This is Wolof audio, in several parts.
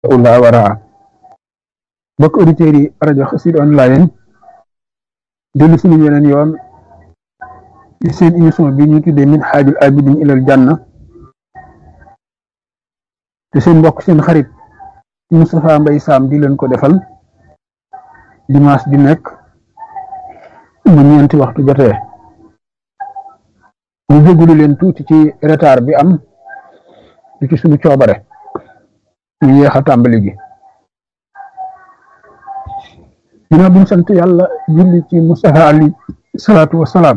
ulla waraa bokk auditeurs yi rajo Xassida online dellu suñu yeneen yoon ci seen émission bi ñu tuddee min haajul abidin ilal janna te seen mbokk seen xarit Moustapha Mbaye Sam di leen ko defal dimanche di nekk mu ñeenti waxtu jotee ñu jégalu leen tuuti ci retard bi am di ci suñu coobare ñu yéex a tàmbali gi ginnaaw bi ñu sant yàlla julli ci Mustafa alayhi salaatu wasalaam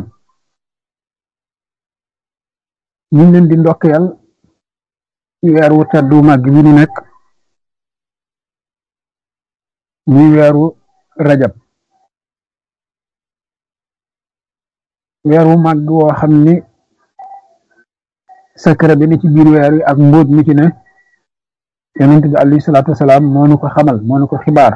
ñu ngi leen di ndokkeel ci weer wu teddu màgg bi ñu nekk muy weeru rajab weer wu màgg woo xam ni secret bi ni ci biir weer wi ak mbóot mi ci ne yonent bi alayhi salaatu wasalaam moo nu ko xamal moo nu ko xibaar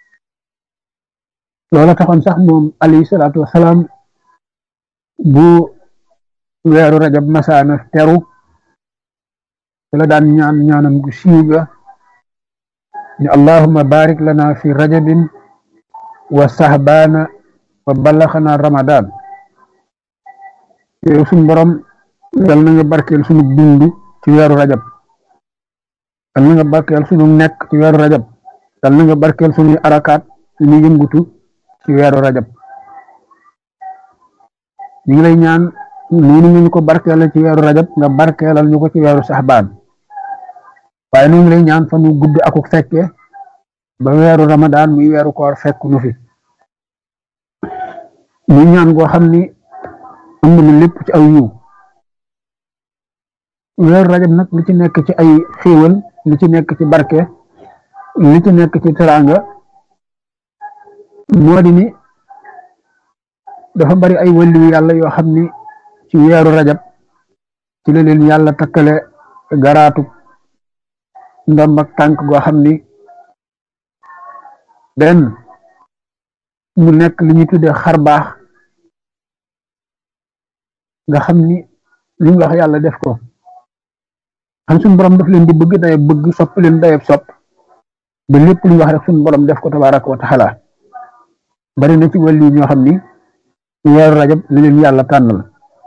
loola taxoon sax moom alayhi salaatu wasalaam bu weeru rajab masaana teru te la daan ñaan ñaanam gu siiw ga ni allahumma barik lana fi rajabin wa sahbaana wa ballaxana ramadan yow suñ borom yal na nga barkeel sunu dund ci weeru rajab yal na nga barkeel sunu nekk ci weeru rajab yal na nga barkeel sunuy arakaat suñu yëngutu ci weeru rajab ñu ngi lay ñaan noonu ñu ko barkeelal ci weeru rajab nga barkeelal ñu ko ci weeru saxbaan waaye ñu ngi lay ñaan fa nu gudd akuk fekke ba weeru ramadaan muy weeru koor fekk nu fi muy ñaan goo xam ni ëmb na lépp ci aw yiw weeru rajab nag li ci nekk ci ay xéewal li ci nekk ci barke li ci nekk ci teraanga moo di ni dafa bari ay wàllu yàlla yoo xam ni ci weeru rajab ci la leen yàlla takkale garaatu ndomb ak tànk goo xam ni benn mu nekk li ñuy tuddee xar baax nga xam ni li ñu wax yàlla def ko xam suñu borom daf leen di bëgg dayeb bëgg sopp leen dayeb sopp ba lépp lu ñu wax rek suñu borom def ko tabaaraka wa taala bari na ci wàllu ñoo xam ni weeru rajab li leen yàlla tànnal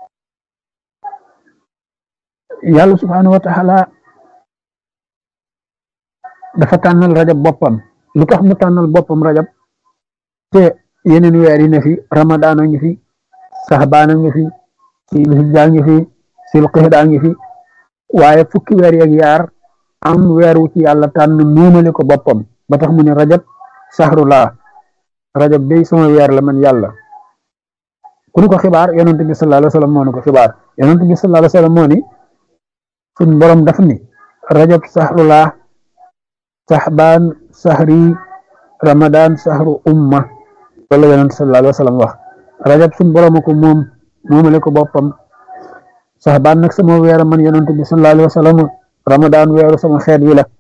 yàlla subhaanahu wa taala dafa tànnal rajab boppam lu tax mu tànnal boppam rajab te yeneen weer yi ne fi ramadaan a ngi fi saxbaan a ngi fi silhijja ngi fi silqixda ngi fi waaye fukki weer yeeg yaar am weer wu ci yàlla tànn muumale ko boppam ba tax mu ne rajab sahrullah rajab day sama weer la man yàlla ku nu ko xibaar yonent bi sallallahu alayhi wa sallam moo nu ko xibaar yonent bi sallallahu alayhi wa sallam moo ni suñ borom daf ni rajab sahrullah saxbaan sahri ramadan sahru umma loolu la yonent sallallahu alayhi wa sallam wax rajab suñ borom ko moom moomale ko boppam saxbaan nag sama weer man yonent bi sallallahu alayhi wa sallam ramadan weeru sama xeet wi la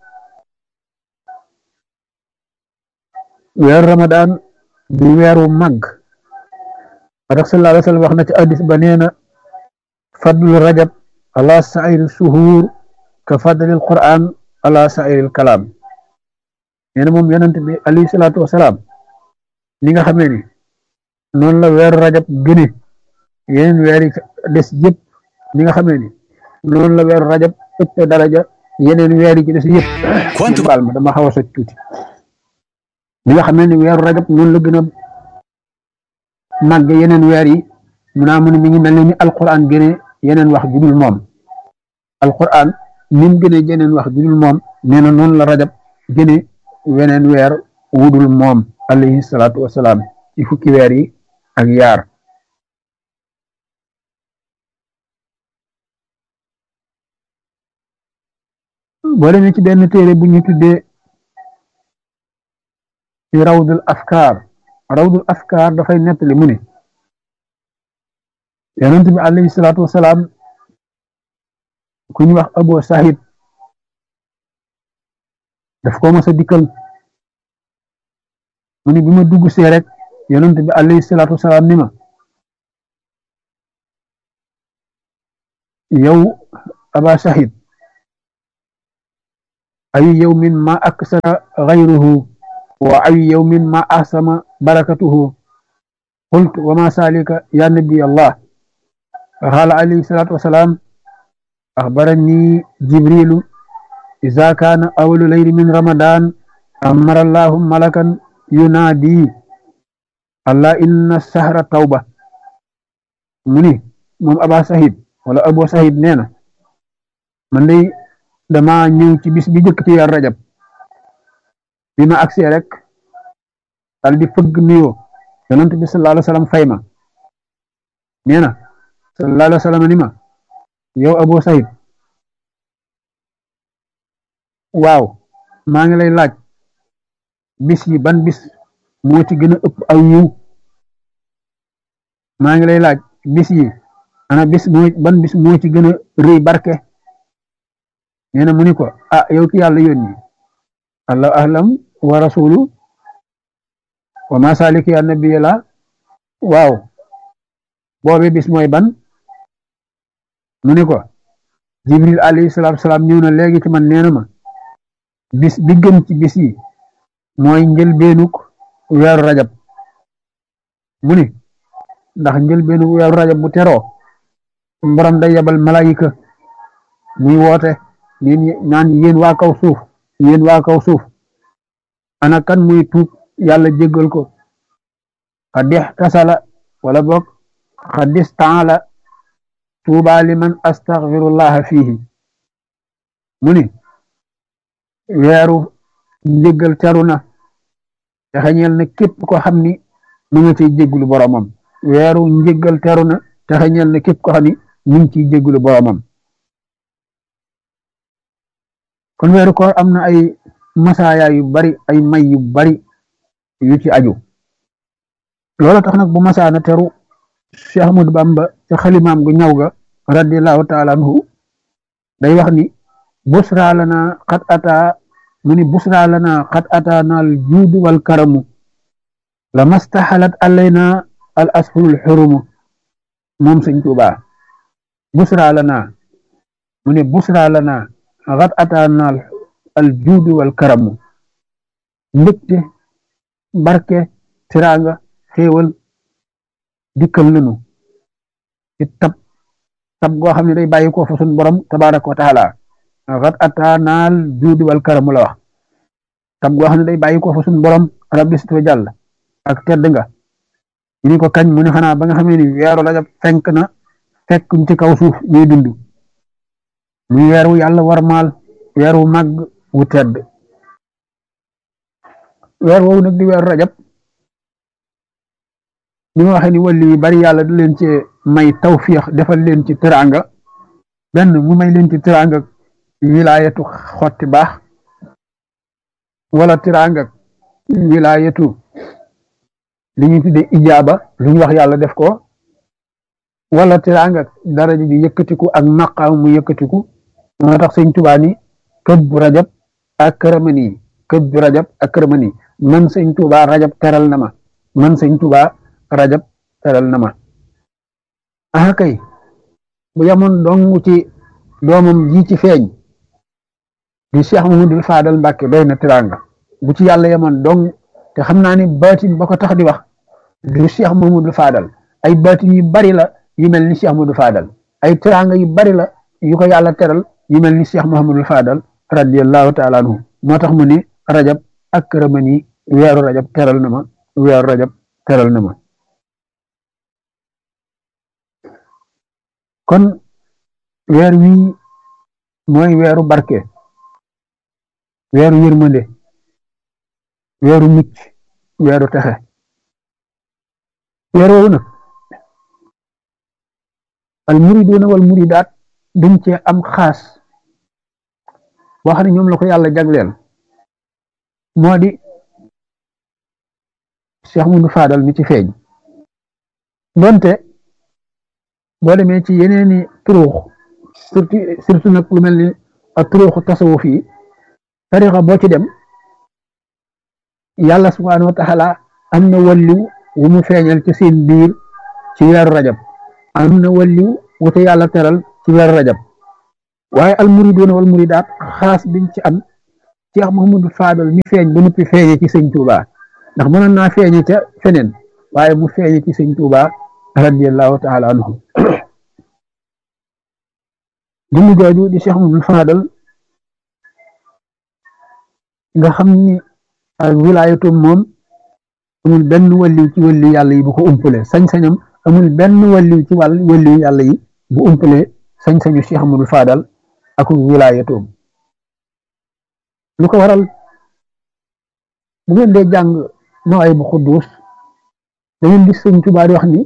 weeru ramadan di weeru màgg tax sallallahu alayhi wa sallam wax na ci hadis ba nee na fadlu rajab ala sairi suhuur ka fadlil quran ala sairil kalaam nee na moom yonent bi alayhi salaatu wasalaam li nga xamee ni noonu la weeru rajab gëne yeneen weer yi des yëpp li nga xamee ni noonu la weeru rajab ëpp daraja yeneen weer yi ci des yëpp baal ma dama xaw a soj tuuti li nga xamee ni weeru rajab noonu la gën a màgg yeneen weer yi mu naa mu ne mi ngi mel ni alquran gëne yeneen wax judul moom alquran ni mu gëne yeneen wax judul moom nee na noonu la rajab gëne weneen weer wudul moom alayhi salaatu wasalaam ci fukki weer yi ak yaar boo demee ci benn téere bu ñu tuddee ci rawdul afkaar dafay nettali mu ne yonent bi alayhi salaatu wasalaam ku ñu wax Abu Sahid daf ko mos a dikkal mu ne bi ma dugg see rek yonent bi alayhi salaatu wasalaam ni ma yow Aba Sahid ay yawmin ma aksara ghayruhu wa ay yawmin ma ahsama barakatuhu qultu wa ma salika ya nabi allah qala alayhi salatu wassalam akhbarani jibrilu إذا كان أول ليل من رمضان أمر الله ملكا ينادي الله إن السهر توبة مني moom Aba Sahid wala Abu Sahid nee na man day dama ñëw ci bis bi jëkk ci weer rajab bi ma agsee rek dal di fëgg nuyoo yonent bi sallallahu alayhi wa sallam fay ma nee na sallallahu alayhi wa sallam ni ma yow Abu Sahid waaw maa ngi lay laaj bis yi ban bis moo ci gën a ëpp aw yiw maa ngi lay laaj bis yi ana bis moo ban bis moo ci gën a rëy barke nee na mu ni ko ah yow ki yàlla yónni allahu ahlam wa rasulu wa ma salik ya nabiya la waaw boobe bis mooy ban mu ni ko jibril alayhi salaatu salaam ñëw na léegi ci man nee na ma bis bi gën ci bis yi mooy njëlbeenuk weeru rajab mu ni ndax njëlbeenuk weeru rajab bu teroo borom day yebal malayika muy woote naan yéen waa kaw suuf yéen waa kaw suuf ana kan muy tuub yàlla jéggal ko xadix tasala wala boog xadis taala tuuba liman astaghfirullaha fihi mu ni weeru njéggal teru na te xañeel na képp ko xam ni mu nga ciy jéggulu boromam weeru njéggal teru na te xañeel na képp ko xam ni mu ngi ciy jéggulu boromam kon weeru koor am na ay masaaya yu bari ay may yu bari yu ci aju loolu tax nag bu masaana teru Cheikh Ahmadou Bamba ca xalimaam gu ñaw ga radiyallahu taala anhu day wax ni busra lana qad ata mu ni busra lana qad atana al juud wal karamu la mastahalat alayna al ashurul xurumu moom sëñ Tuubaa busra lana mu ni busra lana qad atana al juud wal karamu mbégte barke tiraanga xéewal dikkal nanu ci tab goo xam ne day bàyyi ko fa sun borom tabaraka wa taala xat ataanaal juudi wal karamu la wax tab goo xam ne day bàyyi ko fa sun borom rabbi sit wa jàll ak tedd nga ñu ni ko kañ mu ne xanaa ba nga xamee ni weeru rajab fenk na fekkuñ ci kaw suuf ñuy dund muy weeru yàlla warmaal weeru màgg wu tedd weer woowu nag di weeru rajab ni ma waxee ni wàlli yu bari yàlla da leen ci may tawfiix defal leen ci teraanga benn mu may leen ci teraanga wilaayatu xotti baax wala teraanga wilaayatu li ñuy tudde ijaaba lu ñu wax yàlla def ko wala teraanga daraja ji yëkkatiku ak maqaam mu yëkkatiku moo tax sëñ Tuubaa ni kët bu rajab ak këramani kët bu rajab ak këramani man sëñ Tuubaa rajab teral na ma man sëñ Tuubaa rajab teral na ma ah kay bu yamoon dong ci doomam ji ci feeñ di Cheikh Mamadou Fadal Mbàkke doy na teraanga bu ci yàlla yamoon dong te xam naa ni baatin ba ko tax di wax du Cheikh Mamadou Fadal ay baatin yu bari la yu mel ni Cheikh Mamadou Fadal ay teraanga yu bari la yu ko yàlla teral yu mel ni Cheikh Mamadou Fadal radiyallahu taala anhu moo tax mu ne rajab ak këramani weeru rajab teral na ma weeru rajab teral na ma kon weer wii mooy weeru barke weeru yërmande weeru mucc weeru texe weer woowu nag al muriduuna wal muridaat dañ cee am xaas boo xam ne ñoom la ko yàlla jagleel moo di Cheikh Moudou Fadal mi ci feeñ donte boo demee ci yeneeni turuux surtout nag lu mel ni ak turuuxu tasawuf yi tarixa boo ci dem yàlla subhaanahu wa taala am na walliw wu mu feeñal ci seen biir ci weeru rajab am na walliw wu te yàlla teral ci weeru rajab waaye al muriduuna wal muridaat xaas biñ ci am Cheikh Mouhamadou Fadal mi feeñ ba noppi feeñe ci sëñ Touba ndax mënoon naa feeñe ca feneen waaye mu feeñe ci sëñ Touba radiyallahu taala anhu jëmm jooju di Cheikh Mouhamadou Fadal nga xam ni ak wilaayatum moom amul benn wàlliw ci wàlliw yàlla yi bu ko umpale sañ-sañam amul benn wàlliw ci wàlliw yàlla yi bu umpale sañ-sañu Cheikh Mouhamadou Fadal ak wilaayatum lu ko waral bu ngeen dee jàng nooy bu xudduus da ngeen gis sëñ Tuubaa di wax ni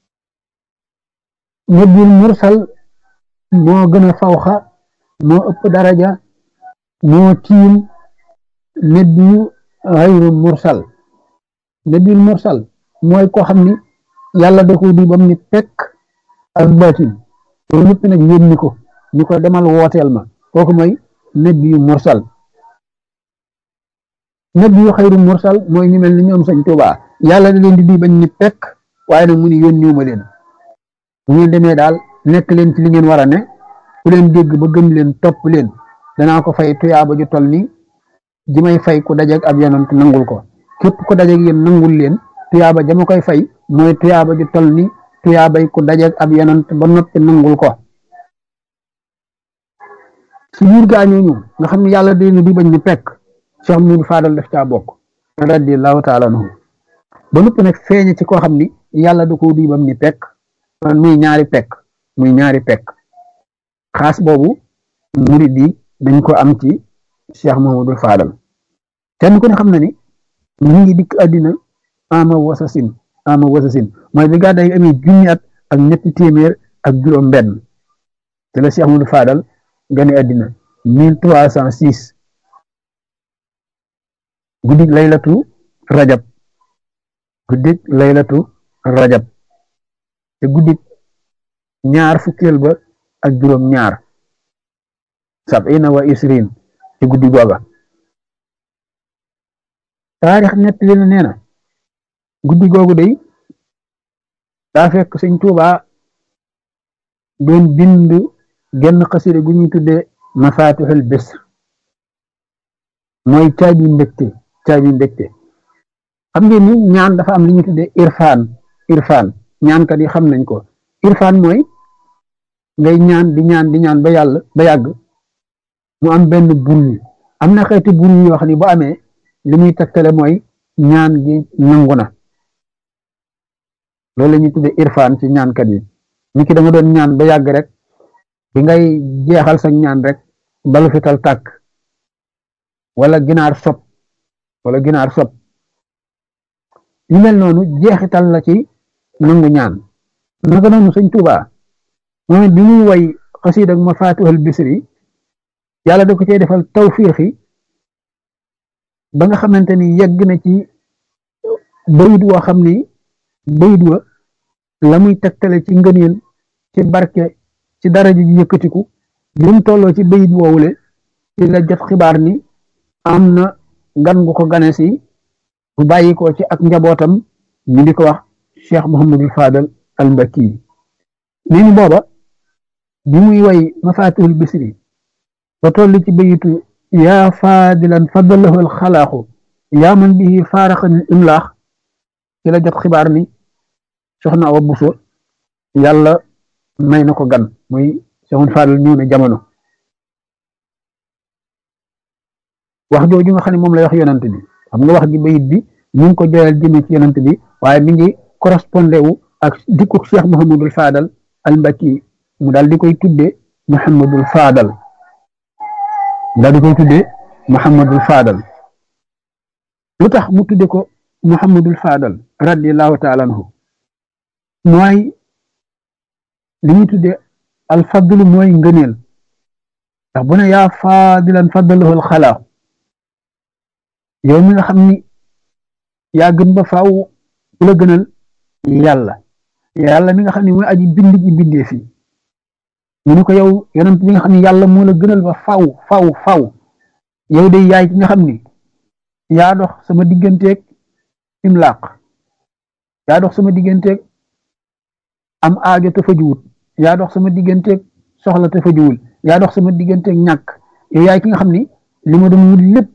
nabiyul mursal moo gën a fawxa moo ëpp daraja moo tiim nabiyu xayru mursal nabiyul mursal mooy koo xam ni yàlla da ko di bam ni pekk ak baatin loolu ñëpp nag yónni ko ñu ko demal wooteel ma kooku mooy nabiyu mursal nabiyu xayru mursal mooy ñu mel ni ñoom sëñ Tuubaa yàlla da leen di bañ ni pekk waaye nag mu ni yónniwuma leen bu ngeen demee daal nekk leen ci li ngeen war a ne ku leen dégg ba gëm leen topp leen danaa ko fay tuyaaba ju tol ni ji may fay ku dajeeg ab yonent nangul ko képp ku dajeeg yéen nangul leen tuyaaba jama koy fay mooy tuyaaba ju tol ni tuyaabay ku dajeeg ab yonent ba noppi nangul ko ci biir gaañooñu nga xam ne yàlla da leen di bañ ni pekk Cheikh Mouhamadou Fadal daf caa bokk radiyallahu taala anhu ba noppi nag feeñe ci koo xam ni yàlla da ko di bam ni pekk muy ñaari pekk xaas boobu murid yi dañ ko am ci Cheikh Mouhamadou Fadal kenn ku ne xam na ni mu ngi dikk àddina ama wasasin mooy bi gàddaay amee junni at ak ñetti téeméer ak juróom benn te la Cheikh Mouhamadou Fadal gane àddina 1306 guddik laylatu rajab te guddik ñaar fukkeel ba ak juróom ñaar sab'ina wa isrin ci guddi googa taarix nett li na nee na guddi googu day daa fekk sëñ Tuubaa doon bind genn xasida gu ñuy tuddee mafatihul bisr mooy caabi mbégte xam ngeen ni ñaan dafa am li ñuy tuddee irfan ñaankat yi xam nañ ko irfan mooy ngay ñaan di ñaan ba yàgg mu am benn bul am na xeeti bul yoo xam ne bu amee li muy tegtale mooy ñaan gi nangu na loolu la ñuy tuddee irfan ci ñaankat yi nit ki da nga doon ñaan ba yàgg rek bi ngay jeexal sa ñaan rek balu fital tàkk wala ginaar sob yu mel noonu jeexital la ci nangu ñaan naka noonu sëñ Tuubaa moom bi muy way xasiid ak mafatihul bisri yàlla da ko cee defal tawfiixi ba nga xamante ni yegg na ci bayit woo xam ni bayit wa la muy tegtale ci ngëneel ci barke ci daraja ji yëkkatiku bi mu tolloo ci bayit woowule ci la jot xibaar ni am na gan gu ko gane si bu bàyyi ko ci ak njabootam ñu di ko wax Cheikh Mouhamadou Fadal al Mbakki nee ni booba bi muy way mafatihul bisri ba toll ci bayitu yaa fadilan fadalahu al xalaaxu yaa man bihi faaraxan imlaax ci la jot xibaar ni soxna Awa Buso yàlla may na ko gan muy Cheikh Fadal ñëw na jamono wax jooju nga xam ne moom lay wax yonant bi xam nga wax ji bayit bi ñu ngi ko joyal jëme ci yonant bi waaye mi ngi correspondé wu ak dikku Cheikh Mouhamadou Fadal al Mbakki mu daal di koy tuddee Mouhamadou Fadal lu tax mu tudde ko Mouhamadou Fadal radiyallahu taala anhu mooy li ñuy tudde al fadlu mooy ngëneel ndax bu ne yaa fadilan fadalahu al xalaax yow mi nga xam ni yaa gën ba faaw ku la gënal yàlla mi nga xam ne mooy aji bind ji bindee fi mu ne ko yow yonent bi nga xam ne yàlla moo la gënal ba faw yow de yaay ki nga xam ni yaa dox sama digganteeg imlaaq yaa dox sama digganteeg am aajo te fajuwut yaa dox sama digganteeg soxla te fajuwul yaa dox sama digganteeg ñàkk yow yaay ki nga xam ni li ma doon wut lépp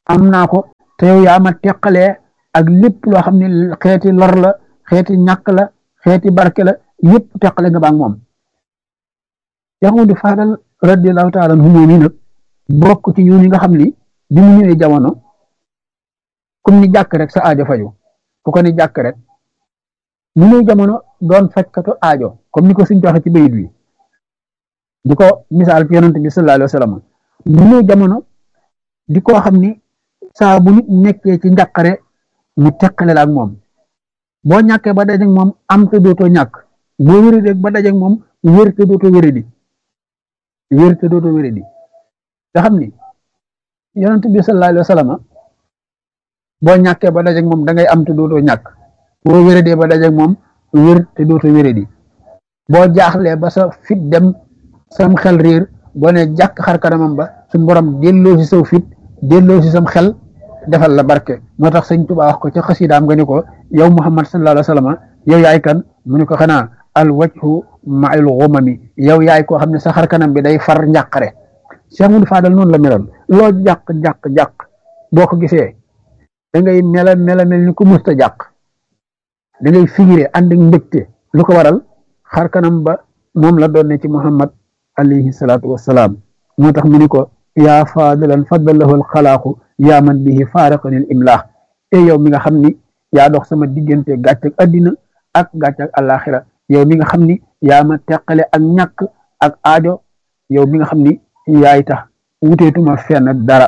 am naa ko te yow yaa ma teqalee ak lépp loo xam ne xeeti lor la xeeti ñàkk la xeeti barke la yëpp teqale nga ba ak moom Cheikh Modou Fadal radiyallahu taala anhu moom yi nag bokk ci ñooñu nga xam ni bi mu ñëwee jamono comme ni jàkk rek sa aajo faju ku ko ni jàkk rek mu ñëw jamono doon fajkatu aajo comme ni ko suñ joxe ci bayit wi di ko misaal ci yonent bi sallallahu alayhi wa sallam mu ñëw jamono di koo xam ni saa bu nit nekkee ci njàqare mu teqale la ak moom boo ñàkkee ba dajeeg moom am te dootoo ñàkk boo wéradee ba dajeeg moom wér te dootoo wéradi wér te dootoo wéradi nga xam ni yonent bi sallallahu alayhi wa sallam boo ñàkkee ba dajeeg moom da ngay am te dootoo ñàkk boo wéradee ba dajeeg moom wér te dootoo wéradi boo jaaxlee ba sa fit dem sam xel réer boo ne jàkk xar kanamam ba suñ borom delloo si saw fit delloo si sam xel defal la barke moo tax sëñ Tuubaa wax ko ca xasidaam nga ni ko yow Muhammad sallallahu alayhi wa sallam yow yaay kan mu ni ko xanaa al wajhu ma'al ghumami yow yaay koo xam ne sa xar kanam bi day far njàqare Cheikh Modou Fadal noonu la meloon loo jàq boo ko gisee da ngay mel ni ku musta jàq da ngay figiré ànd ak mbégte lu ko waral xar kanam ba moom la doon ne ci Muhammad alayhi salaatu wassalaam moo tax mu ni ko yaa faadilan faddalahu alxalaaqu yaa man bihi faaraqani al imlaax e yow mi nga xam ni yaa dox sama diggante gàcc ak addina ak gàcc ak àllaaxira yow mi nga xam ni yaa ma teqale ak ñàkk ak aajo yow mi nga xam ni yaay tax wuteetuma fenn dara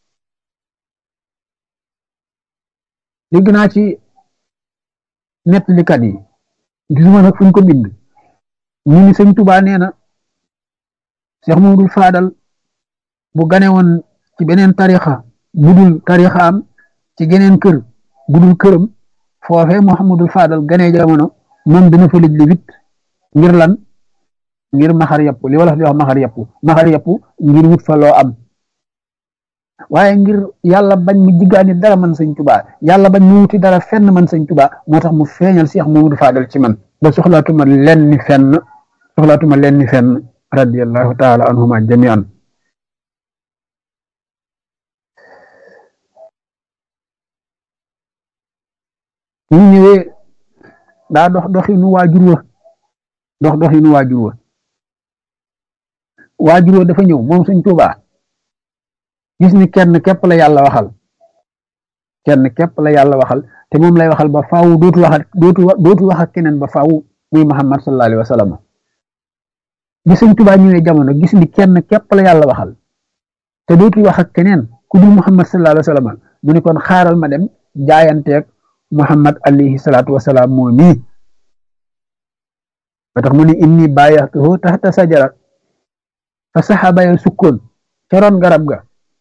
dégg naa ci nettalikat yi gisuma nag fuñ ko bind ñu ni sëñ Tuubaa nee na Cheikh Modou Fadal bu gane woon ci beneen tarixa budul tarixa am ci geneen kër budul këram foofee Mouhamadul Fadal ganee jamono moom dina fa lëj li wit ngir lan ngir maxar yàpp li wala di wax maxar yàpp ngir wut fa loo am waaye ngir yàlla bañ mu jiggaani dara man sëñ Tuubaa yàlla bañ mu wuti dara fenn man sëñ Tuubaa moo tax mu feeñal Cheikh Modou Fadal ci man ba soxlaatuma lenn fenn radiyallahu taala anhuma jami'an ñu ñëwee daa doxinu waajur wa dafa ñëw moom sëñ Tuubaa gis ni kenn képp la yàlla waxal te moom lay waxal ba faaw dootu wax ak keneen ba faaw muy Muhammad sallallahu alayhi wa sallam bi sëñ Tuubaa ñëwee jamono gis ni kenn képp la yàlla waxal te dootu wax ak keneen ku dul Muhammad sallallahu alayhi wa sallam mu ni kon xaaral ma dem jaayanteeg Muhammad alayhi salaatu wa salaam moo nii ba tax mu ni inni baayaxtuhu taxta sajara fa saxaaba ya sukkoon ca ron garab ga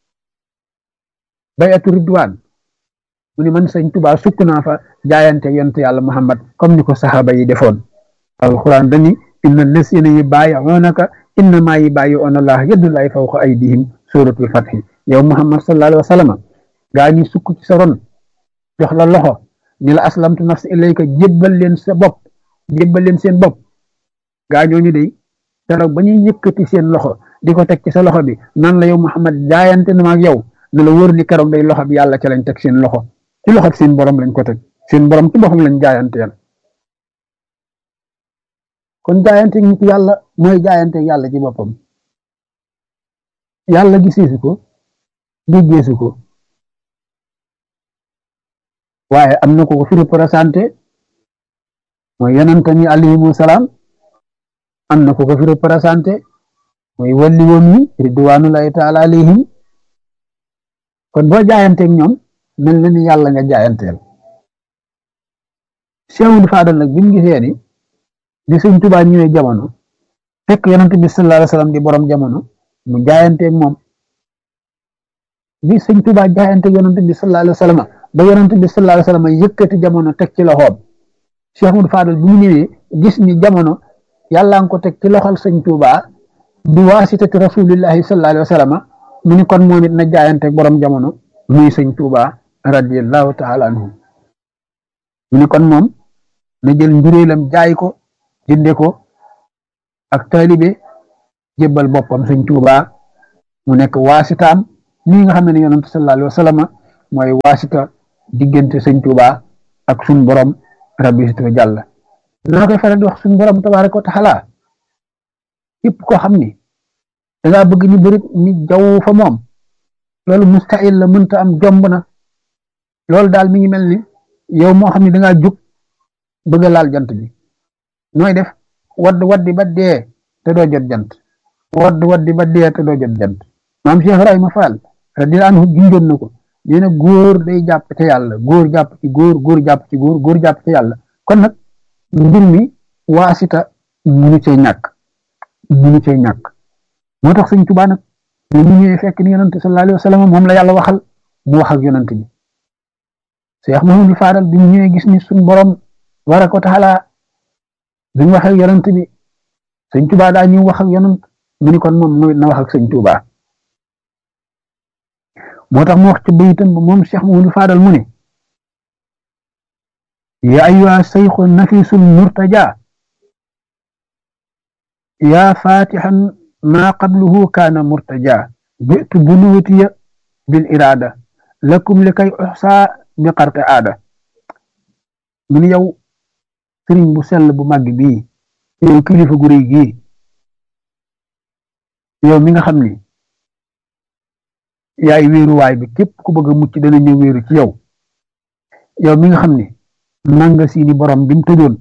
bayatu ridwaan mu ni man sëñ Tuubaa sukk naa fa jaayanteeg yonent yàlla Muhammad comme ni ko saxaaba yi defoon alquran dani inna lasina yubaayi'unaka innama yubaayi'una Allah yadullahi fawqa aydihim suratul fathi yow Muhammad sallallahu alayhi wa sallam gaa ñi sukk ci sa ron jox la loxo ni la aslamtu nafsi ilayka jébbal leen seen bopp gaa ñooñu day keroog ba ñuy yëkkati seen loxo di ko teg ci sa loxo bi nan la yow Muhammad jaayante na ma ak yow ne la wóor ni keroog day loxo bi yàlla ca lañ teg seen loxo ci loxo bi seen borom lañ ko teg seen borom ci boppam lañ jaayanteel kon jaayante nit yàlla mooy jaayante yàlla ci boppam yàlla giseesu ko déggeesu ko waaye am na ko fi représenté mooy yonent ñi alayhimu salaam am na ko fi représenté mooy walli woon yi ridwanullahi taala alayhim kon boo jaayanteeg ñoom mel na ni yàlla nga jaayanteel Cheikh Modou Fadal nag bi mu gisee ni di sëñ Tuubaa ñëwee jamono fekk yonent bi sallallahu alayhi wa sallam di borom jamono mu jaayanteeg moom bi sëñ Tuubaa jaayanteeg yonent bi sallallahu alayhi wa sallam ba yonent bi sallallahu alayhi wa sallam yëkkati jamono teg ci loxoom Cheikh Modou Fadal bi mu ñëwee gis ni jamono yàlla nga ko teg ci loxol sëñ Tuubaa bi waasitati rasulillahi sallallahu alayhi wa sallam mu ni kon moom it na jaayanteeg borom jamono muy sëñ Tuubaa radiyallahu taala anhu mu ni kon moom na jël njuréelam jaay ko jënde ko ak taalibe jébbal boppam sëñ Tuubaa mu nekk waasitaam nii nga xam ne yonent sallallahu alayhi wa sallam mooy waasita diggante sëñ Tuubaa ak suñ borom rabbi situ jàll naa koy faral di wax suñ borom tabaaraka wa taala képp koo xam ni dangaa bëgg ni bëri ni jaww fa moom loolu mustahil la mënta am jomb na loolu daal mi ngi mel ni yow moo xam ne dangaa jug bëgg a laal jant bi nooy def waddi ba dee te doo jot jant waddi ba dee te doo jot jant maam Cheikh Ibrahima Fall radiyallahu anhu junjoon na ko nee na góor day jàpp ca yàlla góor jàpp ci góor jàpp ci góor jàpp ca yàlla kon nag mbir mi waasita munu cee ñàkk moo tax sëñ Tuubaa nag ñu ñëwee fekk ni yonent sallallahu alayhi wa sallam moom la yàlla waxal mu wax ak yonent bi Cheikh Mouhamadou Fadal bi ñu ñëwee gis ni suñ borom tabaaraka wa taala bi mu wax ak yonent bi sëñ Tuubaa daa ñëw wax ak yonent mu ni kon moom na wax ak sëñ Tuubaa moo tax mu wax ci bayitam ba moom Cheikh Mouhamadou Fadal mu ne ya ayyuha sayxu nafisul murtaja ya fatihan ma qabluhu kaana murtaja bitu bunuutiya bil irada lakum li kay uxsa bi xarte aada mu ni yow sëriñ bu sell bu màgg bii yow kilifa gu réy gii yow mi nga xam ni yaay wéeruwaay bi képp ku bëgg a mucc dana ñëw wéeru ci yow yow mi nga xam ni nanga siini borom bi mu tëjoon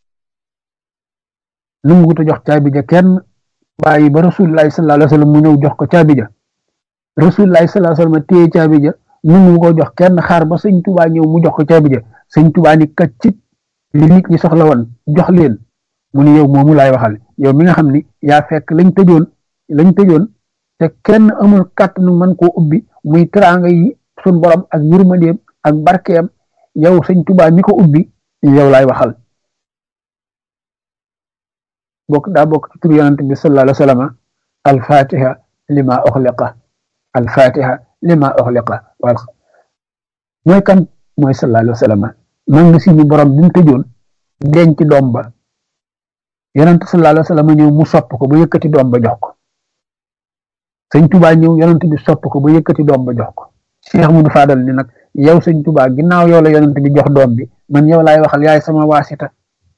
nu mu wut a jox caabi ja kenn bàyyi ba rasulullahi sallallahu alayhi wa sallam mu ñëw jox ko caabi ja rasulullahi sallallahu alayhi wa sallam téye caabi ja nu mu ko jox kenn xaar ba sëñ Tuubaa ñëw mu jox ko caabi ja sëñ Tuubaa ni kaccit li nit ñi soxla woon jox leen mu ni yow moomu laay waxal yow mi nga xam ni yaa fekk lañ tëjoon te kenn amul kàttanu mën koo ubbi muy teraanga yi sun borom ak yërmandeem ak barkeem yow sëñ Tuubaa mi ko ubbi yow laay waxal bokk ci tur yonent bi sallallahu alayhi wa sallam al-fatiha lima uxliqa wal mooy kan mooy sallallahu alayhi wa sallam man nga si ni borom bi mu tëjoon denc doom ba yonent sallallahu alayhi wa sallam ñëw mu sopp ko ba yëkkati doom ba jox ko sëñ Tuubaa ñëw yonent bi sopp ko ba yëkkati doom ba jox ko Cheikh Modou Fadal ni nag yow sëñ Tuubaa ginnaaw yow la yonent bi jox doom bi man yow laay waxal yaay sama waasita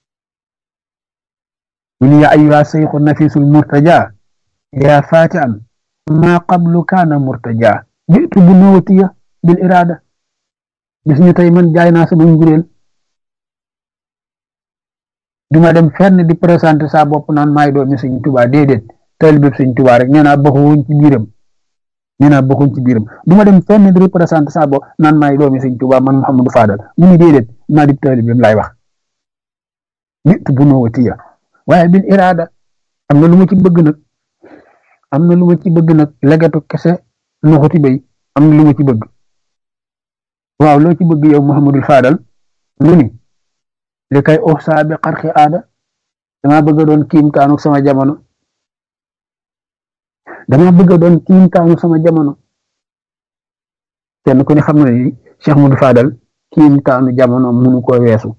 من يا أيها الشيخ النفيس المرتجى يا فاتحا ما قبل كان مرتجى جئت بنوتي بالإرادة بسني تيمن جاي ناس بنجرين duma dem fenn di présenter sa bopp naan maay doomi sëñ Tuubaa déedéet taalibe sëñ Tuubaa rek nee naa bokkuñ ci biiram duma dem fenn di présenter sa bopp naan maay doomi sëñ Tuubaa man Mouhamadou Fadal mu ni déedéet maa di taalibeem laay wax nit bu noowatiya waaye bil iraada am na lu ma ci bëgg nag legatu kese nuxuti bay am na lu ma ci bëgg waaw loo ci bëgg yow Mouhamadou Fadal mu ni li kay uxsa bi xarxi aada dama bëgg a doon kiimtaanu sama jamono kenn ku ne xam na ni Cheikh Modou Fadal kiimtaanu jamono munu ko weesu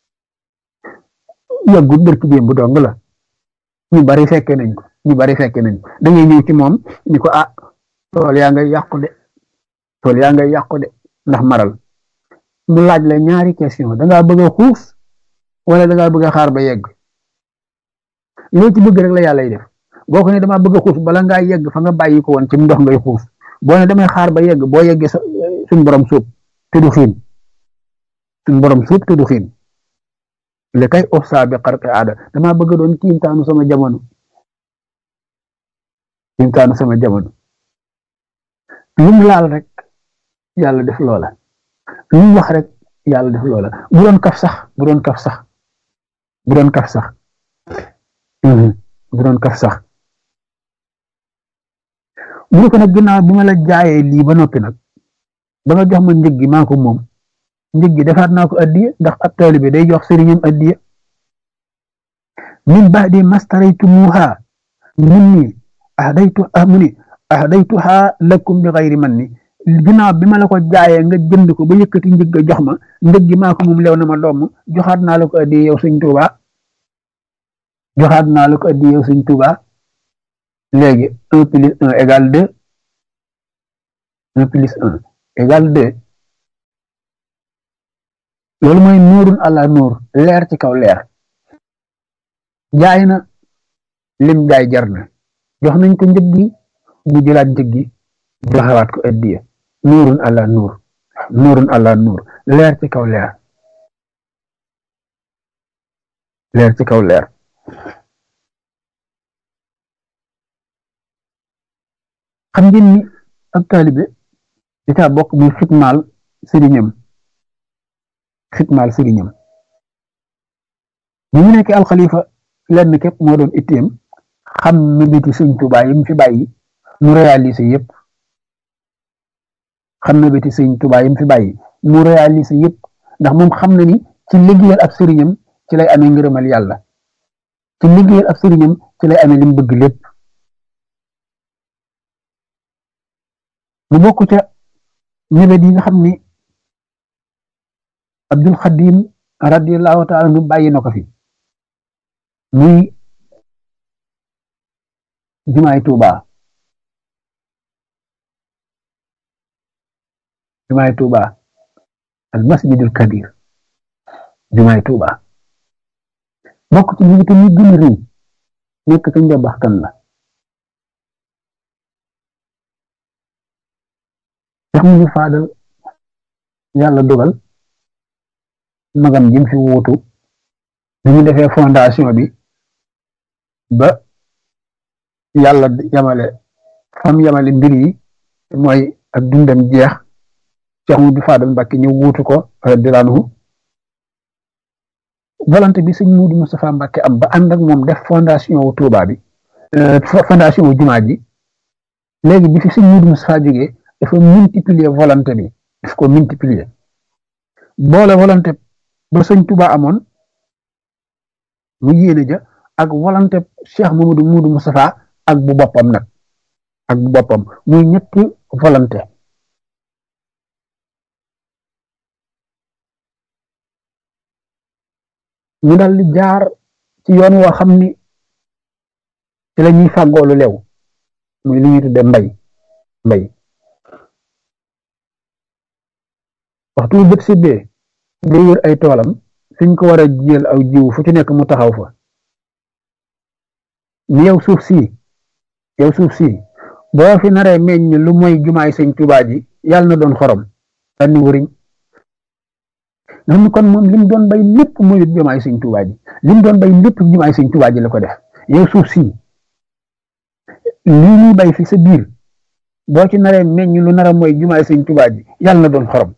yàggul bërki démb bu dong la ñu bari fekke nañ ko da ngay ñëw ci moom ni ko tool yaa ngay yàqu de ndax maral mu laaj la ñaari question dangaa bëgg a xuus wala dangaa bëgg a xaar ba yegg loo ci bëgg rek la yàlla def boo ko ne damaa bëgg a xuus bala ngaa yegg fa nga bàyyi ko woon ci ndox ngay xuus boo ne damay xaar ba yegg boo yeggee suñ borom suub te du xiin li kay uxsa bi xarqi aada dama bëgg doon kiimtaanu sama jamono lu mu laal rek yàlla def loola lu mu wax rek yàlla def loola bu doon kaf sax mu ne ko nag ginnaaw bi ma la jaayee lii ba noppi nag ba nga jox ma njëg gi maa ko moom njëg gi defaat naa ko addiya ndax ab taalibe day jox sëriñam addiya min ba'di mastaraytumuha minni ahdaytuha lakum bi ghayri manni ginnaaw bi ma la ko jaayee nga jënd ko ba yëkkati njëg ga jox ma njëg gi maa ko moom lew na ma doom joxaat naa la ko addiya yow sëñ Tuubaa léegi 1 + 1 = 2 1 plus 1 égale 2 loolu mooy nuurun àla nuur leer ci kaw leer jaay na lim jaay jar na jox nañ ko njëg gi mu jëlaat njëg gi joxewaat ko addiya nuurun àla nuur nuurun àla nuur leer ci kaw leer leer ci kaw leer xam ngeen ni ab taalibe di caa bokk muy xitmaal sëriñam bi mu nekkee alxalifa lenn képp moo doon itteem xam mébéti sëñ Tuubaa yi mu fi bàyyi mu réalisé yëpp xam mébéti sëñ Tuubaa yi mu fi bàyyi mu réalisé yëpp ndax moom xam na ni ci liggéeyal ab sëriñam ci lay amee ngërëmal yàlla ci liggéeyal ab sëriñam ci lay amee li mu bëgg lépp mu bokk ca mébét yi nga xam ni Abdul Xadim radiyallahu taala nu bàyyi na ko fi muy jumaay Tuuba al masjidul kabir jumaay Tuuba bokk ci mébét yi gën a rëy nekk ca njabaxtan la sax mu ñu faadal yàlla dogal magam jim fi wuutu bi ñu defee fondation bi ba yàlla yamale mbir yi mooy ak dundam jeex Cheikh Modou Fadal Mbacké ñu wuutu ko radiyallahu anhu volonté bi sëñ Modou Moustapha Mbacké am ba ànd ak moom def fondation wu Touba bi fondation wu jumaa ji léegi bi fi sëñ Modou Moustapha jógee dafa multiplier volonté bi daf ko multiplier boole volonté ba sëñ Touba amoon mu yéene ja ak volonté Cheikh Modou Moustapha ak bu boppam nag ak bu boppam muy ñetti volonté ñu dal di jaar ci yoon woo xam ni ci la ñuy fàggoolu lew muy li ñuy tudde mbay waxtu bët sibbee day wër ay toolam fiñ ko war a jiyal aw jiw fu ci nekk mu taxaw fa ni yow suuf si boo fi naree meññ lu mooy jumaay sëñ Tuubaa ji yàlla na doon xorom tànni wëriñ nga xam ni kon moom lim doon bay lépp muy jumaay sëñ Tuubaa ji lim doon bay lépp jumaay sëñ Tuubaa ji la ko def yow suuf si lii ñuy bay fi sa biir boo ci naree meññ lu nara mooy jumaay sëñ Tuubaa ji yàlla na doon xorom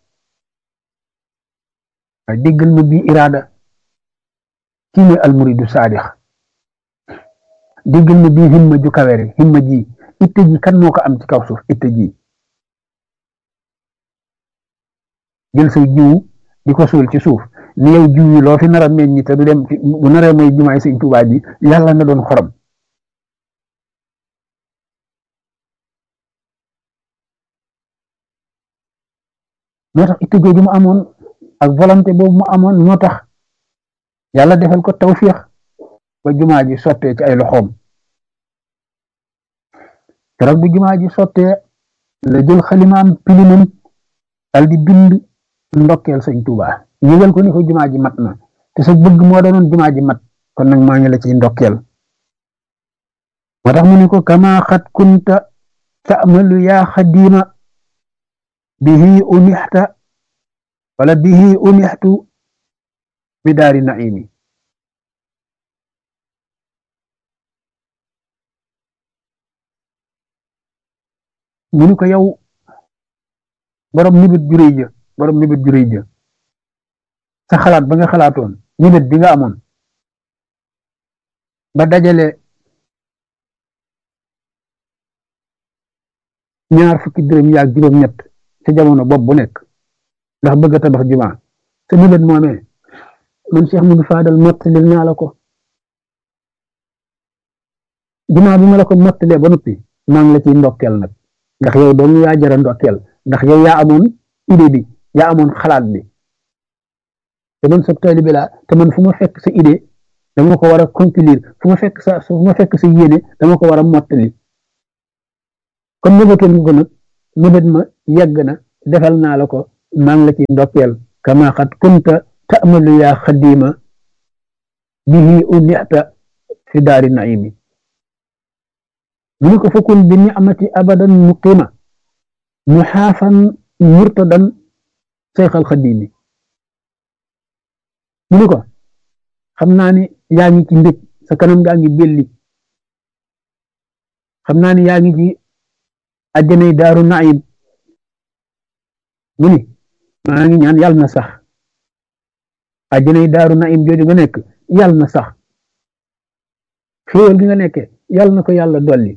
waaye déggal ma bii iraada kii mooy almuridu saadix déggal ma bii himma ju kawere himma ji itte ji kan moo ko am ci kaw suuf itte ji jël say jiwu di ko suul ci suuf ni yow jiw yi loo fi nar a meññ te du dem bu naree mooy jumaay sëñ Tuubaa ji yàlla na doon xorom moo tax itte jooju mu amoon ak volonté boobu mu amoon moo tax yàlla defal ko tawfiix ba jumaa ji sottee ci ay loxoom keroog bu jumaa ji sottee la jël xalimaam pilimam dal di bind ndokkeel sëñ Tuubaa yëgal ko ni ko jumaa ji mat na te sa bëgg moo doonoon jumaa ji mat kon nag maa ngi la ciy ndokkeel moo tax mu ne ko kama xat kunta ta'malu yaa xadima bihi unixta wala bihi unixtu bi daari naimi mu ni ko yow borom nibit ju rëy ja sa xalaat ba nga xalaatoon nibit bi nga amoon ba dajale ñaar fukki dërëm yaag juróom-ñett ca jamono bopp bu nekk ndax bëgg a tabax jumaa sa nibit moomee man Cheikh Modou Fadal mottalil naa la ko jumaa bi ma la ko mottalee ba noppi maa ngi la ciy ndokkeel nag ndax yow doon yaa jara ndokkeel ndax yow yaa amoon idée bi yaa amoon xalaat bi te man sa taalibe laa te man fu ma fekk sa idée dama ko war a conclure fu ma fekk sa yéene dama ko war a mottali comme nëbatoon nga ko nag mébét ma yegg na defal naa la ko maa ngi la ci ndokkeel kama xat kunta ta'malu yaa xadima bihi unixta fi daari naimi mu ni ko fakun bi ni'mati abadan muqima muxaafan murtadan seyxal xadimi mu ni ko xam naa ni yaa ngi ci mbég sa kanam gaa ngi belli xam naa ni yaa ngi ci àjjanay daaru naim mu ni maa ngi ñaan yàlla na sax àjjanay daaru naim jooju nga nekk yàlla na sax xéewal gi nga nekke yàlla na ko yàlla dolli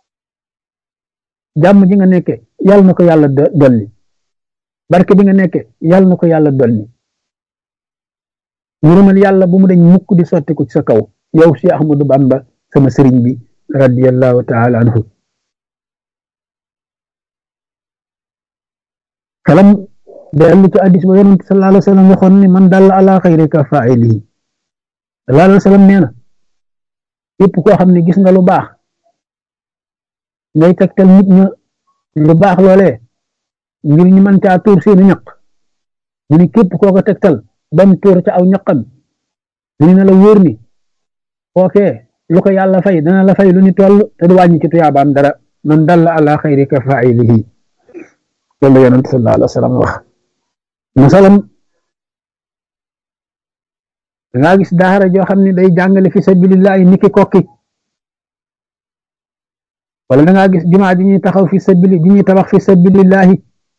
jàmm ji nga nekke yàlla na ko yàlla dolli barke bi nga nekke yàlla na ko yàlla dolli ngërëmal yàlla bu mu dañ mukk di sottiku ci sa kaw yow si Ahmadu Bamba sama sëriñ bi radiyallahu taala anhu kalam dellu ci addis ba yonent sallallahu alayhi wa sallam waxoon ni man dalla ala xayri ka faa'ilihi sallallahu alayhi wa sallam nee na képp koo xam ne gis nga lu baax ngay tegtal nit ña lu baax loolee ngir ñu mën caa tuur seeni ñaq mu ni képp koo ko tegtal ba mu tuur ca aw ñaqam mu ne la wóor ni kookee lu ko yàlla fay dana la fay lu ni toll te du wàññi ci tuyaabaam dara man dalla ala xayri ka faa'ilihi loolu la yonent sallallahu alayhi wa sallam wax masalam dangaa gis daara joo xam ne day jàngale fi sabilillahi niki kokki wala dangaa gis jumaa ji ñuy taxaw fi sabili ji ñuy tabax fi sabilillahi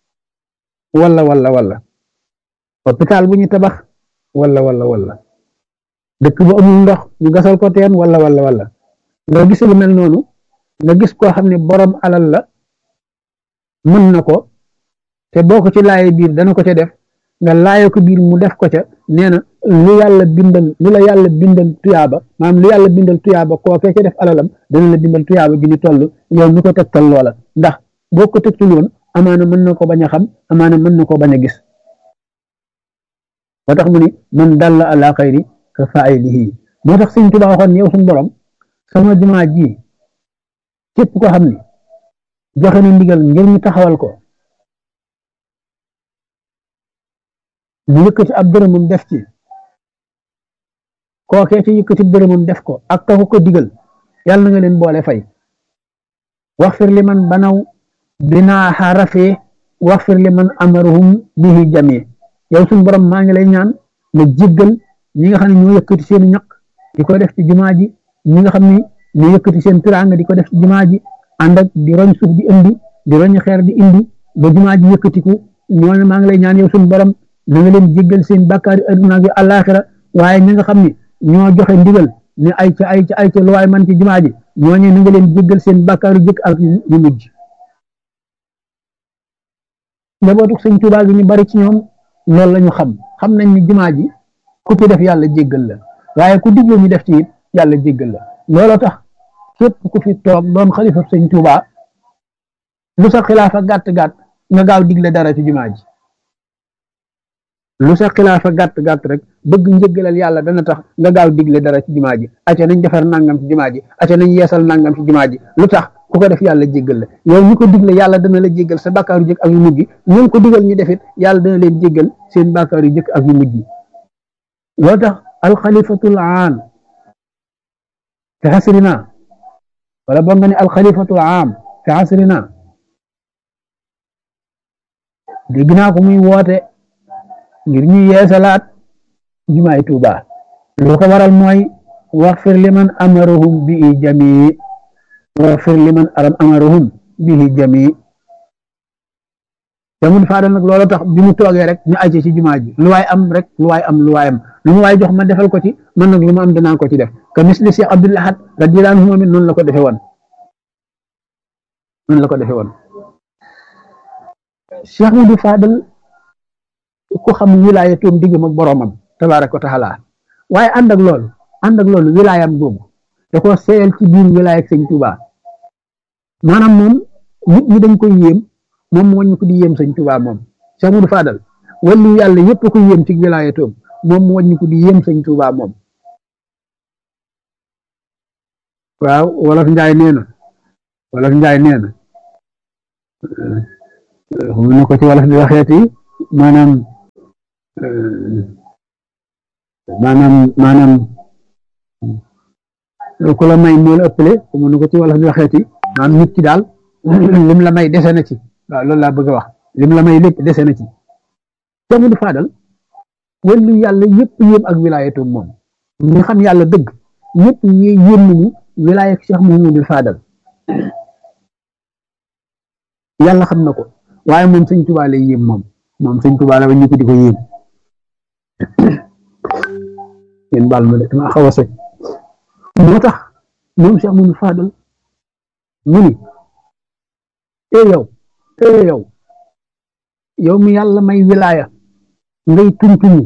wala hôpital bu ñuy tabax wala dëkk bu amul ndox ñu gasal ko teen wala nga gis lu mel noonu nga gis koo xam ne borom alal la mën na ko te boo ko ci laaye biir dana ko ca def nga laaye ko biir mu def ko ca nee na lu la yàlla bindal tuyaaba maanaam lu yàlla bindal tuyaaba kookee ca def alalam dana la bindal tuyaaba gi ni toll yow mi ko tegtal loola ndax boo ko tegtul woon amaana mën na ko bañ a xam amaana mën na ko bañ a gis moo tax mu ni man dalla ala xayri ka faa'ilihi moo tax Sëñ Tuubaa waxoon yow suñu borom sama jumaa ji képp ko xam ne joxe na ndigal ngir ñu taxawal ko mu yëkkati ab dërëmam def ci kookee ci yëkkati dërëmam def ko ak ka ko digal yàlla na nga leen boole fay waxfir li man banaw binaaha rafee waxfir li man amaruhum bihi jamee yow suñu borom maa ngi lay ñaan nga jéggal ñi nga xam ne ñoo yëkkati seen ñaq di ko def ci jumaa ji ñi nga xam ne ñoo yëkkati seen tiraanga di ko def ci jumaa ji ànd ak di roñ suuf di indi di roñ xeer di indi ba jumaa ji yëkkatiku ñooñu maa ngi lay ñaan yow suñu borom na nga leen jéggal seen bàkkaari adduna ak àllaaxira waaye ñi nga xam ne ñoo joxe ndigal ne ay ca lu waay man ci jumaa ji ñooñu na nga leen jéggal seen bàkkaaru jëkk ak yu mujj njabootu Sëñ Tuubaa gi ñu bari ci ñoom loolu la ñu xam nañ ni jumaa ji ku ci def yàlla jéggal la waaye ku digle ñu def ci it yàlla jéggal la looloo tax képp ku fi toog doon xalifa Sëñ Tuubaa lu sa xilaafa gàtt-gàtt nga gaaw digle dara ci jumaa ji lu sa xilaafa gàtt-gàtt rek bëgg njëggalal yàlla dana tax nga gaaw digle dara ci jumaa ji acca nañ defar nangam ci jumaa ji acca nañ yeesal nangam ci jumaa ji lu tax ku ko def yàlla jéggal la yow ñu ko digle yàlla dana la jéggal sa bàkkaaru jëkk ak yu mujj ñu ko digal ñu defit yàlla dana leen jéggal seen bàkkaaru jëkk ak yu mujj loo tax alxalifatul aam fi asrina wala boo nga ne alxalifatul aam fi asrina dégg naa ko muy woote ngir ñu yeesalaat jumaay Tuuba lu ko waral mooy waxfir liman amarahum bihi jamii waxfir liman amarahum bihi jamii Sëñ Faadal nag loolu tax bi mu toogee rek ñu àcce ci jumaa ji lu waay am rek lu waay am lu mu waay jox ma defal ko ci man nag lu ma am dinaa ko ci def ka misli Cheikh Abdoul Ahad radiyallaahu anhu moom it noonu la ko defee woon Cheikh Modou Fadal ku xam wilaaya toom diggam ak boroomam tabaaraka wa taala waaye ànd ak loolu wilaayam googu da ko seeyal ci biir wilaaya ak Sëñ Tuubaa maanaam moom nit ñi dañ koy yéem moom moo ñu ko di yéem Sëñ Tuubaa moom Cheikh Modou Fadal wàllu yàlla yëpp ko yéem ci wilaaya toom moom moo ñu ko di yéem Sëñ Tuubaa moom waaw wolof njaay nee na mu ne ko ci wolof di waxeeti maanaam maanaam ku la may moo la ëppale mu ne ko ci wolof di waxeeti maanaam nit ki daal lim la may dese na ci waaw loolu laa bëgg a wax lim la may lépp dese na ci te mu du faadal wàllu yàlla yëpp yéem ak wilaayatu moom ñi xam yàlla dëgg ñëpp ñi yéem nañu wilaaya Cheikh Mouhamadou Fadal yàlla xam na ko waaye moom sëñ Tuubaa lay yéem moom sëñ Tuubaa la ba ñëpp di ko yéem yéen baal ma de dama xaw a soj moo tax moom Cheikh Mouhamadou Fadal mu ni yow mi yàlla may wilaaya ngay tuntuni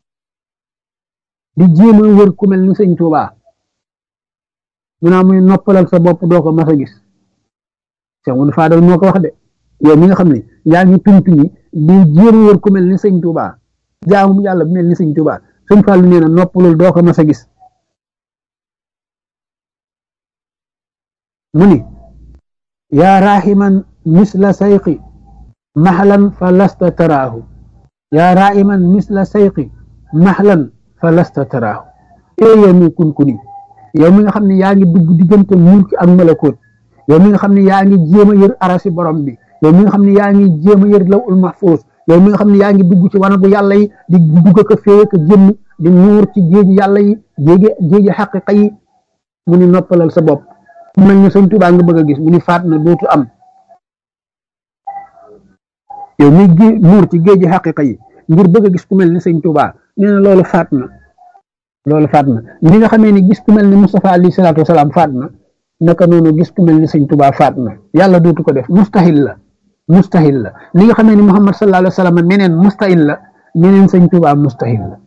di jéem a wër ku mel ni sëñ Tuubaa mu naa muy noppalal sa bopp doo ko mas a gis Cheikh Mouhamadou Fadal moo ko wax de yow mi nga xam ne yaa ngi tuntuni di jéem a wër ku mel ni sëñ Tuubaa jaamu yàlla bu mel ni sëñ Tuubaa sëñ Fallu nee na noppalul doo ko mas a gis mu ni yaa rahiman misla sayqi mahlan fa lasta taraahu yaa rahiman misla sayqi mahlan fa lasta taraahu yow mi kunkuni yow mi nga xam ne yaa ngi dugg diggante mulki ak malakoot yow mi nga xam ne yaa ngi jéem a yër arasi borom bi yow mi nga xam ne yaa ngi jéem a yër lawul mahfuus yow mi nga xam ne yaa ngi dugg ci wanagu yàlla yi di dugg ko féeye ko jëmm di nuur ci géeji yàlla yi géeji xaqiqa yi mu ni noppalal sa bopp mu mel ni sëñ Tuubaa nga bëgg a gis mu ni faat na dootu am yow mi nuur ci géeji xaqiqa yi ngir bëgg a gis ku mel ni sëñ Tuubaa nee na loolu faat na li nga xamee ni gis ku mel ni Mustafa alayhi salaatu wasalaam faat na naka noonu gis ku mel ni sëñ Tuubaa faat na yàlla dootu ko def mustahil la li nga xamee ni Muhammad sallallahu alayhi wa sallam meneen mustahil la meneen sëñ Tuubaa mustahil la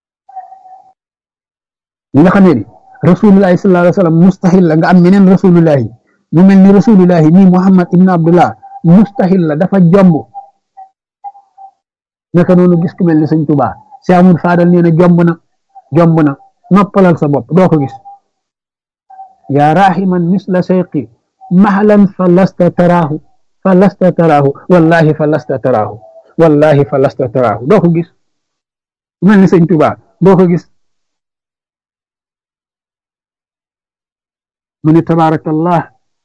li nga xamee ni rasulullahi sallallahu alayhi wa sallam mustahil la nga am meneen rasulullahi mu mel ni rasulullahi nii Muhammad ibn Abdullah mustahil la dafa jomb naka noonu gis ku mel ni sëñ Tuubaa Cheikh Mouhamadou Fadal nee na jomb na noppalal sa bopp doo ko gis yaa rahiman misla sayqi mahlan fa lasta taraahu wallahi fa lasta taraahu doo ko gis mel ni sëñ Tuubaa doo ko gis mu ni tabaarakallah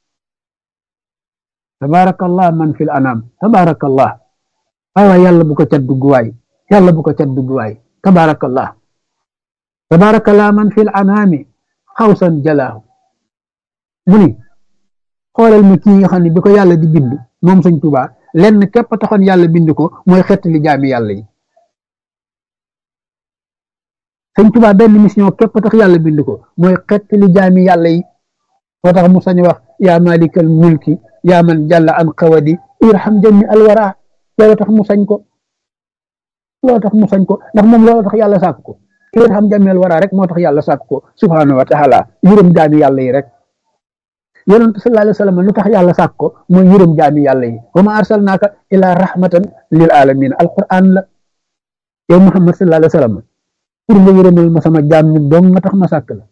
man fil anam tabaarakallah waaye yàlla bu ko cat dugg waay tabaarakallah man fil anami xawsan jalaahu mu ni xoolal ma kii nga xam ne bi ko yàlla di bind moom sëñ Tuubaa lenn képp taxoon yàlla bind ko mooy xettali jaami yàlla yi sëñ Tuubaa benn mission képp tax yàlla bind ko mooy xettali jaami yàlla yi moo tax mu sañ wax yaa malikal mulki yaa man jàlla an xawadi irham jami alwara loolu tax mu sañ ko ndax moom loolu tax yàlla sàkk ko irham jami alwara rek moo tax yàlla sàkk ko subhanahu wa taala yërëm jaami yàlla yi rek yonent sallallahu alayhi wa sallam lu tax yàlla sàkk ko mooy yërëm jaami yàlla yi wa ma arsalnaaka ila rahmatan lil alamin alquran la yow Muhammad sallallahu alayhi wa sallam pour nga yërëmal ma sama jaam ñi dong nga tax ma sàkk la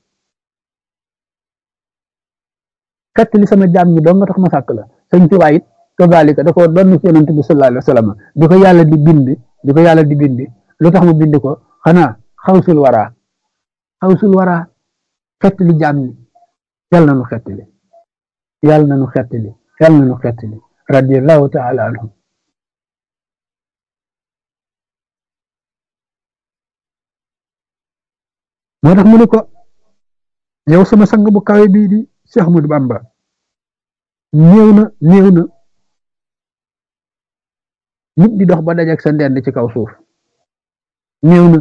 kat li sama jaam ñi dong nga tax ma sàkk la sëñ Tuubaa it kazalika da ko doon ci yonent bi sallallahu alayhi wa sallam bi ko yàlla di bind lu tax mu bind ko xanaa xawsul wara xett li jaam ñi yàlla na nu xettali radiyallahu ta'ala anhum moo tax mu ne ko yow sama sang bu kawe bii di Cheikh Ahmadou Bamba néew na nit di dox ba dajeek sa ndend ci kaw suuf néew na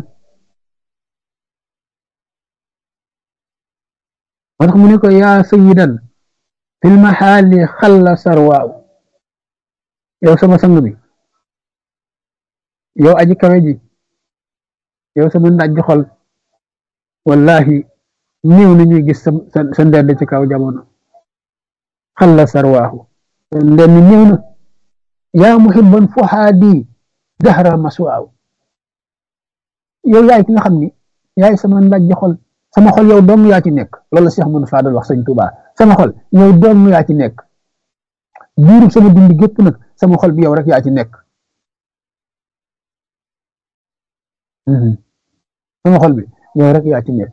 moo tax mu ne ko yaa sayyidan fil maxaali xalla sarwaaw yow sama sang bi yow aji kawe ji yow sama ndajj xol wallahi néew na ñuy gis sa ndend ci kaw jamono xalla sarwaahu ndend néew na yaa muhibban fuhaadi dahra maswaaw yow yaay ki nga xam ni yaay sama ndajj xol sama xol yow dong yaa ci nekk loolu la Cheikh Mouhamadou Fadal wax sëñ Tuubaa sama xol yow dong yaa ci nekk diirub sama dund gépp nag sama xol bi yow rek yaa ci nekk sama xol bi yow rek yaa ci nekk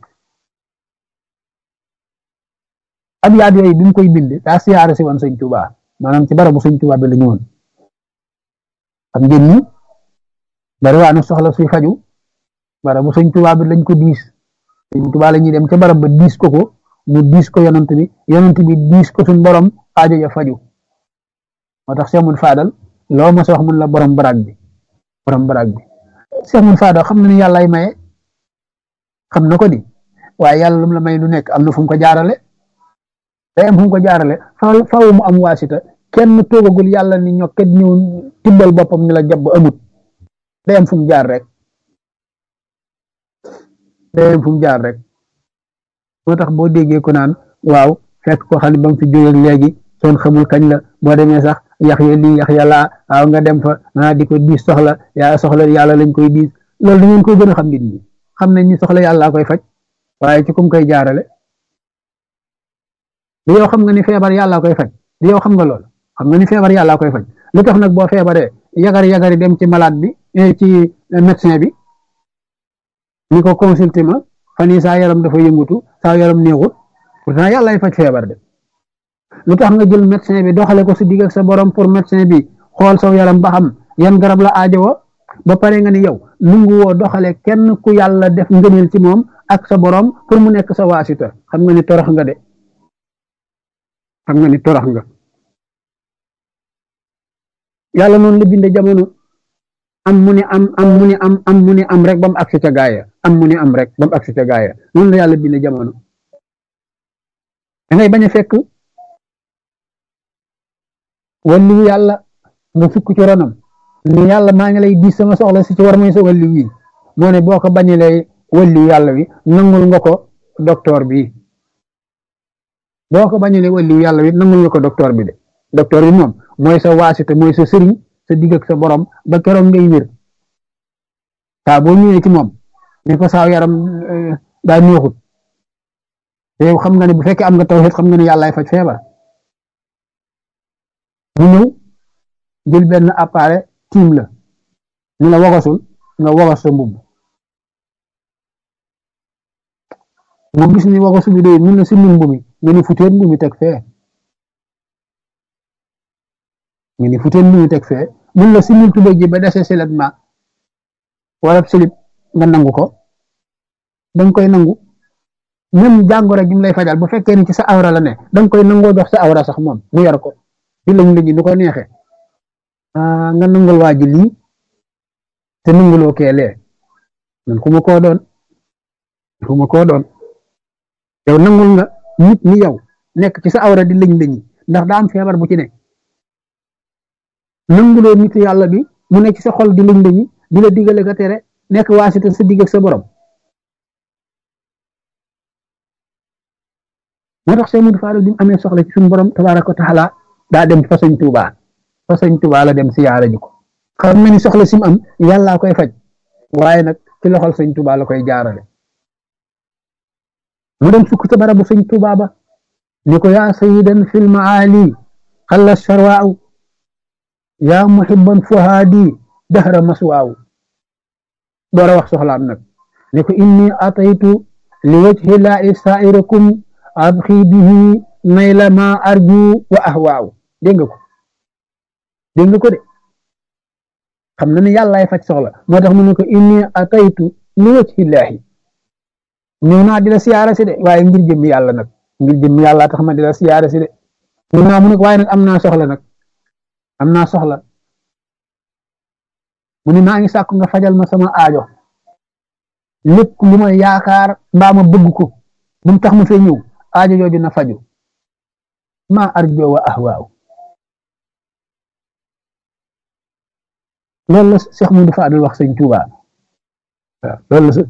ab yaat yooyu bi mu koy bind daa siyaare si woon sëñ Tuubaa maanaam ci barabu sëñ Tuubaa bi la ñëwoon xam ngeen ni bari waa na soxla suy faju barabu sëñ Tuubaa bi lañ ko diis sëñ Tuubaa la ñuy dem ca barab ba diis ko mu diis ko yonent bi diis ko suñ borom aajo ya faju moo tax Seex Mun Faadal loo ma sa wax mun la borom baraag bi Seex Mun Faadal xam na ni yàllaay maye xam na ko di waaye yàlla lu mu la may lu nekk am na fu mu ko jaarale day am fu mu ko jaarale faaw mu am waasita kenn toogagul yàlla ni ñokket ñëw tibbal boppam ni la jàpp amut day am fu mu jaar rek moo tax boo déggee ko naan waaw fekk ko xam ne ba mu fi jógee léegi soon xamul kañ la boo demee sax yax ya lii yax ya laa waaw nga dem fa di ko diis soxla yàlla lañ koy diis loolu da ngeen koy gën a xam nit ñi xam nañ ni soxla yàlla koy faj waaye ci kum koy jaarale di yow xam nga ni feebar yàlla koy faj di yow xam nga lool xam nga ni feebar yàlla koy faj lu tax nag boo feebaree yagari dem ci malade bi ci médecin bi ni ko consulté ma fan yii saa yaram dafa yëngutu saa yaram neexut pourtant yàllaay faj feebar de lu tax nga jël médecin bi doxale ko si digg ak sa borom pour médecin bi xool saw yaram ba xam yan garab la aajowoo ba pare nga ni yow nungu woo doxale kenn ku yàlla def ngëneel ci moom ak sa borom pour mu nekk sa waasita xam nga ni torox nga de yàlla noonu la binde jamono am mu ni am rek ba mu agsi ca gaaya noonu la yàlla binde jamono da ngay bañ a fekk wàllu yàlla nga sukk ci ronam ni yàlla maa ngi lay diis sama soxla si ci war mooy sa wàllu wi moo ne boo ko bañalee wàllu yàlla wi nangul nga ko docteur bi boo ko bañalee wàllu yàlla wi nangul nga ko docteur bi de docteur bi moom mooy sa waasite mooy sa sëriñ sa digg ak sa borom ba keroog ngay wér saa boo ñëwee ci moom ni ko saa yaram daa neexut te yow xam nga ne bu fekkee am nga tawhid xam nga ne yàllaay faj feebar mu ñëw jël benn appareil tiim la ni la wogasul nga wogas sa mbubb mu gis ni wogasu bi doy mun na si mbubb mi nga ni futeen mbubb mi teg fee mun la simil tubéy ji ba dese siletma wala silip nga nangu ko danga koy nangu même jàngoro ji mu lay fajal bu fekkee ni ci sa awra la ne danga koy nangoo jox sa awra sax moom mu yor ko di lañ lu ko neexee nga nangul waa ji lii te nanguloo keelee man ku ma koo doon yow nangul nga nit ni yow nekk ci sa awra di lañ ndax daa am feebar bu ci ne nanguloo nit yàlla bi mu nekk ci sa xol di lañ di la digale ka tere nekk waasita sa digg ak sa borom moo tax Seex Mudu Faadal bi mu amee soxla ci suñu borom tabaaraka wa taala daa dem fa sëñ Tuubaa la dem siyaara ji ko xam na ni soxla si mu am yàllaa koy faj waaye nag ci loxol sëñ Tuubaa la koy jaarale mu dem sukk ca barabu sëñ Tuubaa ba ni ko yaa sayyidan fil maali xalla sharwaaw yaa muhibban fuhaadi dahra maswaaw door a wax soxlaam nag ni ko inni ataytu li wajhi laahi saa'irakum abxi bihi nayla ma arju wa ahwaaw dégg nga ko de xam na ne yàllaay faj soxla moo tax mu ne ko inni ataytu li wajhi laahi ñëw naa di la siyaara si de waaye ngir jëmmi yàlla nag ngir jëmmi yàlla tax ma di la siyaara si de ñëw naa mu ne ko waaye nag am naa soxla mu ne maa ngi sàkku nga fajal ma sama aajo lépp lu ma yaakaar mbaa ma bëgg ko bu mu tax ma fee ñëw aajo jooju na faju ma arjo wa ahwaaw loolu la Seex Mudu Faadal wax sëñ Tuubaa waaw loolu la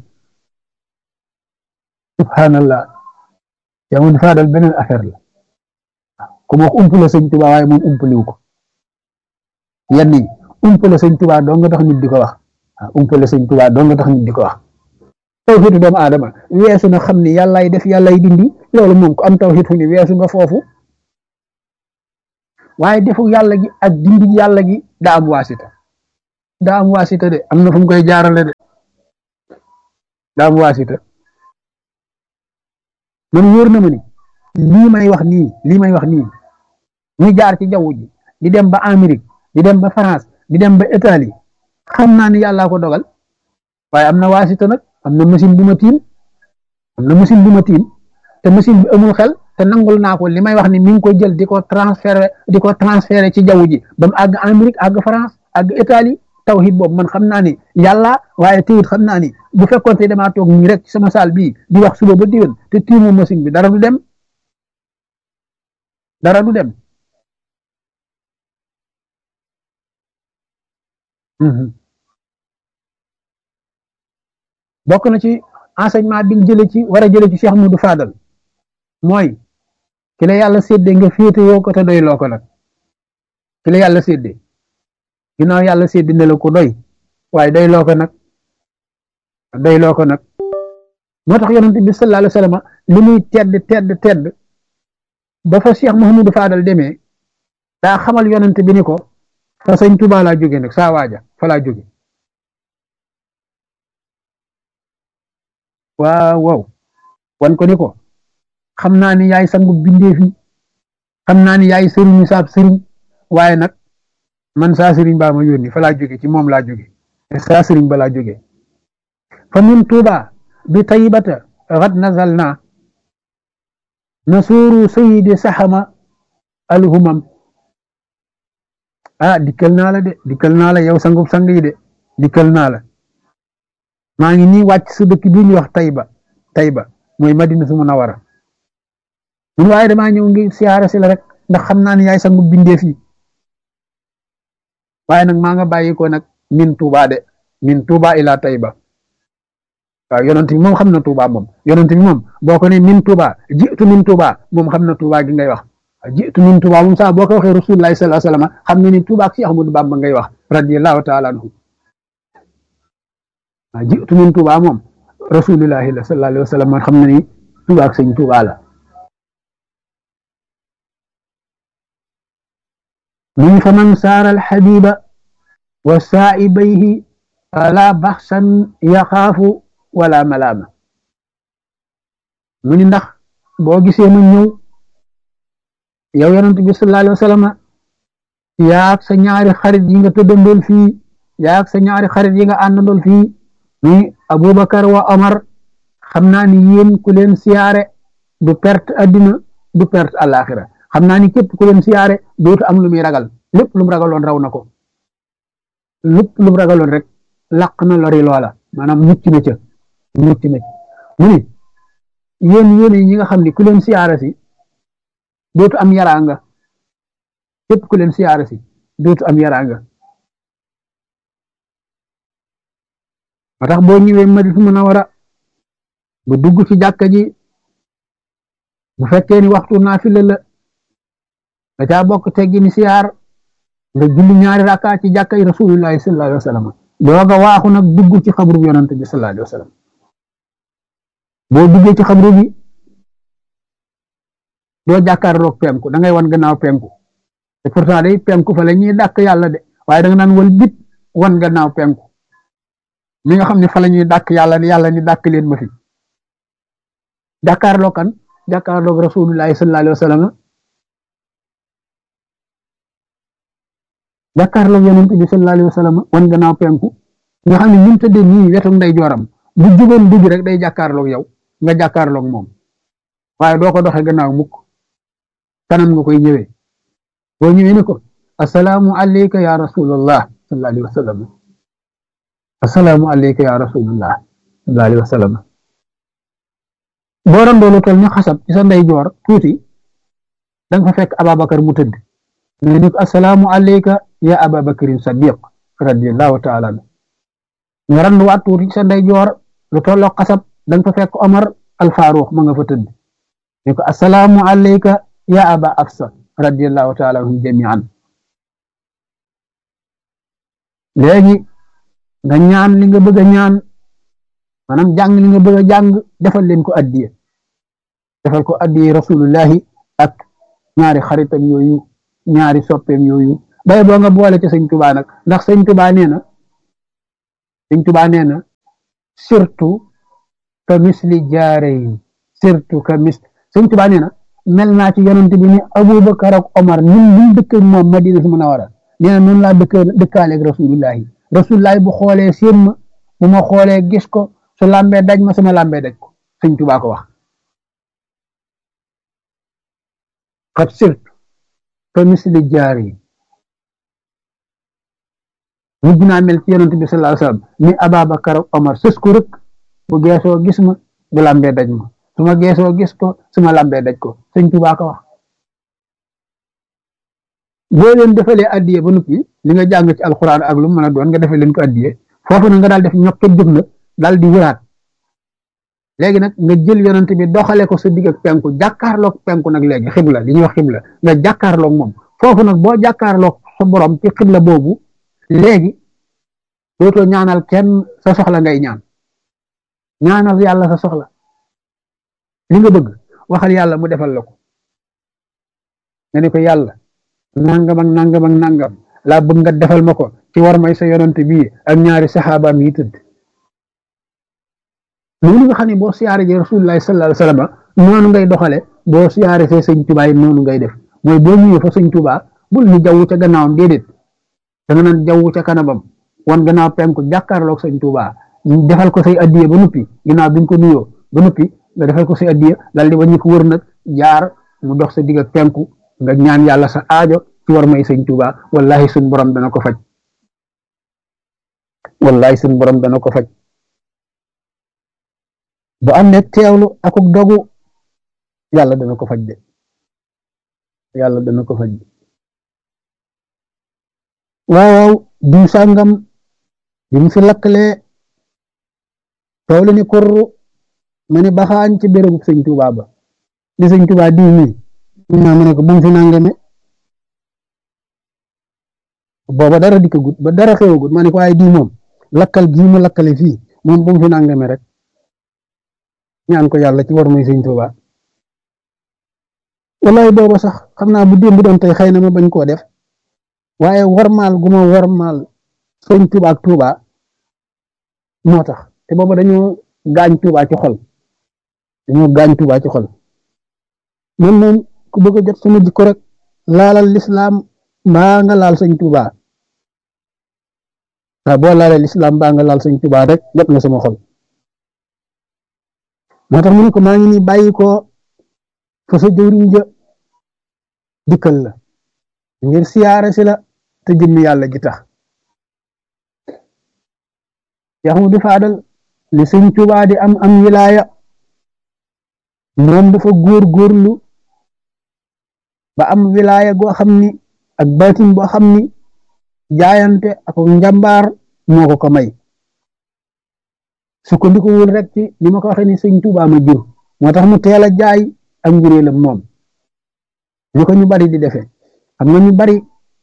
subhanallah Seex Mudu Faadal beneen affaire la ku ma ko umpale sëñ Tuubaa waaye moom umpaliwu ko yenn yi umpale sëñ Tuubaa doo nga tax nit di ko wax waaw umpale sëñ Tuubaa doo nga tax nit di ko wax tawhidu doomu aadama weesu na xam ni yàllaay def yàllaay dindi loolu moom ko am tawhid fu ni weesu nga foofu waaye defu yàlla gi ak dindi yàlla gi daa am waasita de am na fu mu koy jaarale de daa am waasita man wóor na ma ni lii may wax nii ñu jaar ci jaww ji di dem ba Amérique di dem ba France di dem ba Italie xam naa ni yàllaa ko dogal waaye am na waasita nag am na machine bu ma tiim te machine bi amul xel te nangul naa ko li may wax ni mi ngi koy jël di ko transféré ci jaww ji ba mu àgg Amérique àgg France àgg Italie tawhid boobu man xam naa ni yàlla waaye teewut xam naa ni bu fekkoon te damaa toog nii rek ci sama saal bii di wax suba ba diwén te tiimu machine bi dara du dem bokk na ci enseignement bi ñu jëlee ci war a jëlee ci Cheikh Moudou Fadal mooy ki la yàlla séddee nga féete woo ko te doy loo ko nag ki la yàlla séddee ginnaaw yàlla séddee ne la ko doy waaye doy loo ko nag moo tax yonent bi sallallahu alayhi wa sallam li muy tedd ba fa Cheikh Mouhamadou Fadal demee daa xamal yonent bi ni ko fa sëñ Tuubaa laa jóge nag saa waaja fa laa jóge waaw wan ko ni ko xam naa ni yaay sangu bindeef yi xam naa ni yaay sëriñu saab sëriñ waaye nag man saa sëriñ baa ma yónni fa laa jóge ci moom laa jóge saa sëriñ ba laa jóge fa min Tuuba bi taybata gad nazalna nasuuru sayidi saxama alhumam dikkal naa la yow sangub sang yi de dikkal naa la maa ngi nii wàcc sa dëkk bi ñuy wax Tayba mooy Madina su Munawara mun waaye damaa ñëw ngi siyaare si la rek ndax xam naa ne yaay sangu bindeef yi waaye nag maa nga bàyyi ko nag min Tuuba ila Tayba waaw yonent bi moom xam na Tuuba moom yonent bi moom boo ko ne min Tuuba jiitu min Tuuba moom xam na Tuuba gi ngay wax jiitu min Tuuba moom sax boo ko waxee Rasulullahi sallallahu alayhi wasallam xam na ni Tuuba ak Cheikh Ahmadou Bamba ngay wax radiyallahu taala anhu jiitu min Tuuba moom Rasulullahi sallallahu alayhi wasallam man xam na ni Tuuba ak sëñ Tuuba la من فمن سار الحبيب وسائبيه فلا بخسا يخاف ولا ملامة من ndax boo gisee ma ñëw yow yonent bi sallallahu alayhi wa sallam yaak sa ñaari xarit yi nga tëddandool fii yaak sa ñaari xarit yi nga àndandool fii ni Abubakar wa Omar xam naa ni yéen ku leen siyaare du perte addina du perte àllaaxira xam naa ni képp ku leen siyaare dootu am lu muy ragal lépp lu mu ragaloon raw na ko lépp lu mu ragaloon rek laq na lori loola maanaam mucc na mu ni yéen ñi nga xam ni ku leen siyaare si dootu am yaraanga képp ku leen siyaare si dootu am yaraanga moo tax boo ñëwee Madina Munawara bu dugg ci jàkka ji bu fekkee ni waxtu naafila la da caa bokk teggi ni siyaar nga julli ñaari rakka ci jàkkay Rasulullahi sallallahu alayhi wa sallam dooga waaxu nag dugg ci xabru bi yonante bi sallallahu alayhi wa sallam boo duggee ci xabru bi doo jàkkaarloog penku da ngay wan gannaaw penku te pourtant day penku fa la ñuy dàkk yàlla de waaye da nga naan wal bit wan gannaaw penku mi nga xam ne fa la ñuy dàkk yàlla ni dàkk leen ma fi jàkkaarloog kan jàkkaarloog Rasulullahi sallallahu alayhi wa sallam jàkkaarloog yonent bi sallallahu alayhi wa sallam wan gannaaw penku nga xam ne ni mu tëddee nii wetu ndey jooram bu jugoon dugg rek day jàkkaarloog yow nga jàkkaarloog moom waaye doo ko doxee gannaaw mukk kanam nga koy ñëwee boo ñëwee ne ko assalaamu alayka ya rasulullah sallallahu alayhi wa sallam assalaamu alayka ya rasulullah sallallahu alayhi wa sallam boo randoolu tol ni xasab ci sa ndey joor tuuti da nga fa fekk Ababakar mu tëdd nga ni ko assalaamu alayka ya Ababakarin Sadiq radiyallahu taala anhu nga randuwaat tuuti sa ndey joor lu tolloo xasab da nga fa fekk Omar al Faruq ma nga fa tëdd ni ko assalaamu alayka ya Aba Afsa radiyallahu taala anhum jamian léegi nga ñaan li nga bëgg a ñaan maanaam jàng li nga bëgg a jàng defal leen ko addiye Rasulullahi ak ñaari xaritam yooyu ñaari soppeem yooyu bay boo nga boole ci sëñ Tuubaa nag ndax sëñ Tuubaa nee na surtout ka misli jaarayn surtout ka mis sëñ Tuubaa nee na mel naa ci yonent bi ni Abubakar ak Omar ñun dëkk moom Madina su Munawwara nee na noonu laa dëkkaaleeg rasulullahi bu xoolee séen ma bu ma xoolee gis ko su lambee daj ma sama lambee daj ko sëñ Tuubaa ko wax xat surtout ka misli jaarayn mujj naa mel ci yonent bi sallallahu alayhi wasallam ni Ababakar ak Omar sës ko rek bu geesoo gis ma bu lambee daj ma su ma geesoo gis ko su ma lambee daj ko sëñ Tuubaa ko wax boo leen defalee addiye ba noppi li nga jàng ci alxuraan ak lu mu mën a doon nga defee leen ko addiye foofu na nga daal def ñokket jóg nag daal di wëraat léegi nag nga jël yonent bi doxale ko sa digg ak penku jàkkaarloog penku nag léegi xibla li ñuy wax xibla nga jàkkaarloog moom foofu nag boo jàkkaarloog sa borom ci xibla boobu léegi dootoo ñaanal kenn sa soxla ngay ñaanal yàlla sa soxla li nga bëgg waxal yàlla mu defal la ko nga ne ko yàlla nangam ak nangam ak nangam laa bëgg nga defal ma ko ci war may sa yonent bii ak ñaari saxaabaam yi tëdd loolu nga xam ne boo siyaare ji rasulullahi sallallahu alayhi wasallam noonu ngay doxale boo siyaare see sëñ Tuubaa yi noonu ngay def mooy boo ñëwee fa sëñ Tuubaa bul ni jaww ca gannaawam déedéet da nga naan jaww ca kanamam wan gannaaw penku jàkkaarloog sëñ Tuubaa defal ko say addiye ba noppi ginnaaw bi nga ko nuyoo ba noppi nga defal ko say addiye dal di wàññi ko wër nag jaar mu dox sa digg ak penku nga ñaan yàlla sa aajo ci war may sëñ Tuubaa wallahi suñ borom dana ko faj wallahi suñ borom dana ko faj bu am ne teewlu akuk dogu yàlla dana ko faj de yàlla dana ko faj de waaw diw sàngam bi mu fi lakkalee toolu ni kurru ma ni baxaañ ci bérébu sëñ Tuubaa ba di sëñ Tuubaa diw mi ma ne ko bu mu fi nangame booba dara dikkagut ba dara xewagut ma ne ko waaye diw moom lakkal gii mu lakkale fii moom bu mu fi nangame rek ñaan ko yàlla ci war muy sëñ Tuubaa wallahi booba sax xam naa bu démb doon tey xëy na ma bañ koo def waaye warmaal gu ma warmaal sëñ Tuubaa ak Tuubaa moo tax te booba dañoo gaañ Tuubaa ci xol man moom ku bëgg a jot sama jikko rek laalal lislaam mbaa nga laal sëñ Tuubaa waaw boo laalee lislaam mbaa nga laal sëñ Tuubaa rek jot na sama xol moo tax mu ne ko maa ngi nii bàyyi ko fa sa jëwriñ ja dikkal la ngir siyaare si la te jëmmi yàlla ji tax yaxu di faadal li sëñ Tuubaa di am wilaaya moom dafa góorgóorlu ba am wilaaya goo xam ni ak baatin boo xam ni jaayante ak njàmbaar moo ko ko may sukkandikuwul rek ci li ma ko waxee ni sëñ Tuubaa ma jur moo tax mu teel a jaay ak njuréelam moom ni ko ñu bari di defee xam nga ñu bari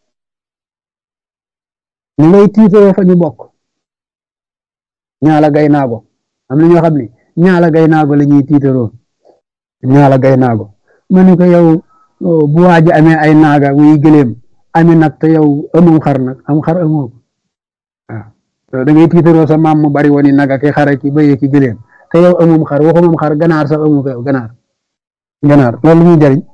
ñu ngay tiitaroo fa ñu bokk ñaala gay naago am na ñoo xam ne ñaala gay naago la ñuy tiitaroo ñaala gay naago ma ne ko yow bu waaji amee ay naaga muy gëléem amee nag te yow amum xar nag am xar amoo waaw da ngay tiitaroo sa maam mu bari woon i naga ki xara ki bëyee ki gëléem te yow amum xar waxumam xar ganaar sax amu ko yow ganaar loolu muy jariñ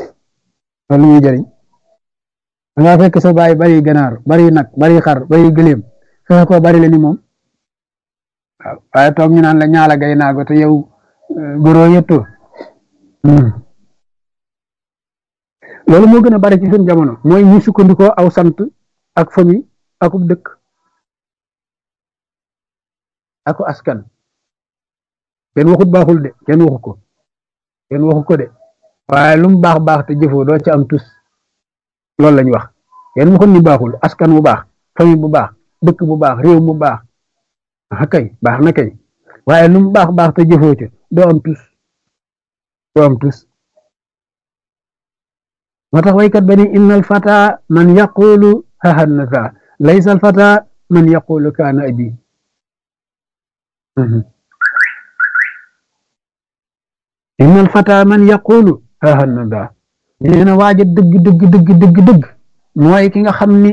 da ngaa fekk sa baay bari ganaar bari nag bari xar bari gëléem fexe ko bari la ni moom waaw waaye toog ñu naan la ñaala gay naago te yow góoroo yëtto loolu moo gën a bari ci suñu jamono mooy ñu sukkandikoo aw sant ak famille akub dëkk ako askan kenn waxut baaxul de kenn waxu ko de waaye lu mu baax te jëfoo doo ci am tus loolu lañu wax kenn waxut ni baaxul askan bu baax famille bu baax dëkk bu baax réew mu baax kay baax na kay waaye lu mu baax te jëfoo ci doo am tus moo tax waykat ba ni innal fata man yaqulu hahanasa laysa al fata man yaqulu kaana abi innal fata man yaqulu hahanasa nee na waaja dëgg dëgg dëgg dëgg dëgg mooy ki nga xam ni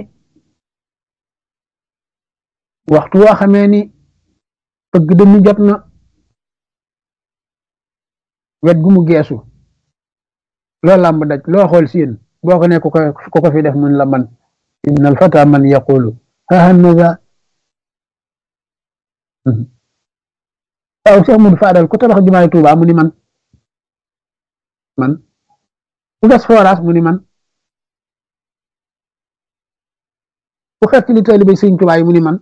waxtu woo xamee ni fëgg dënnu jot na wet gu mu geesu loo làmb daj loo xool siin boo ko ne ku ko fi def mun la man innal fata man yaqulu hahannaza waaw Cheikh Modou Fadal ku tabax jumaay Tuuba mu ni man ku gas forage mu ni man ku xeet li taalibe Sëñ Tuuba yi mu ni man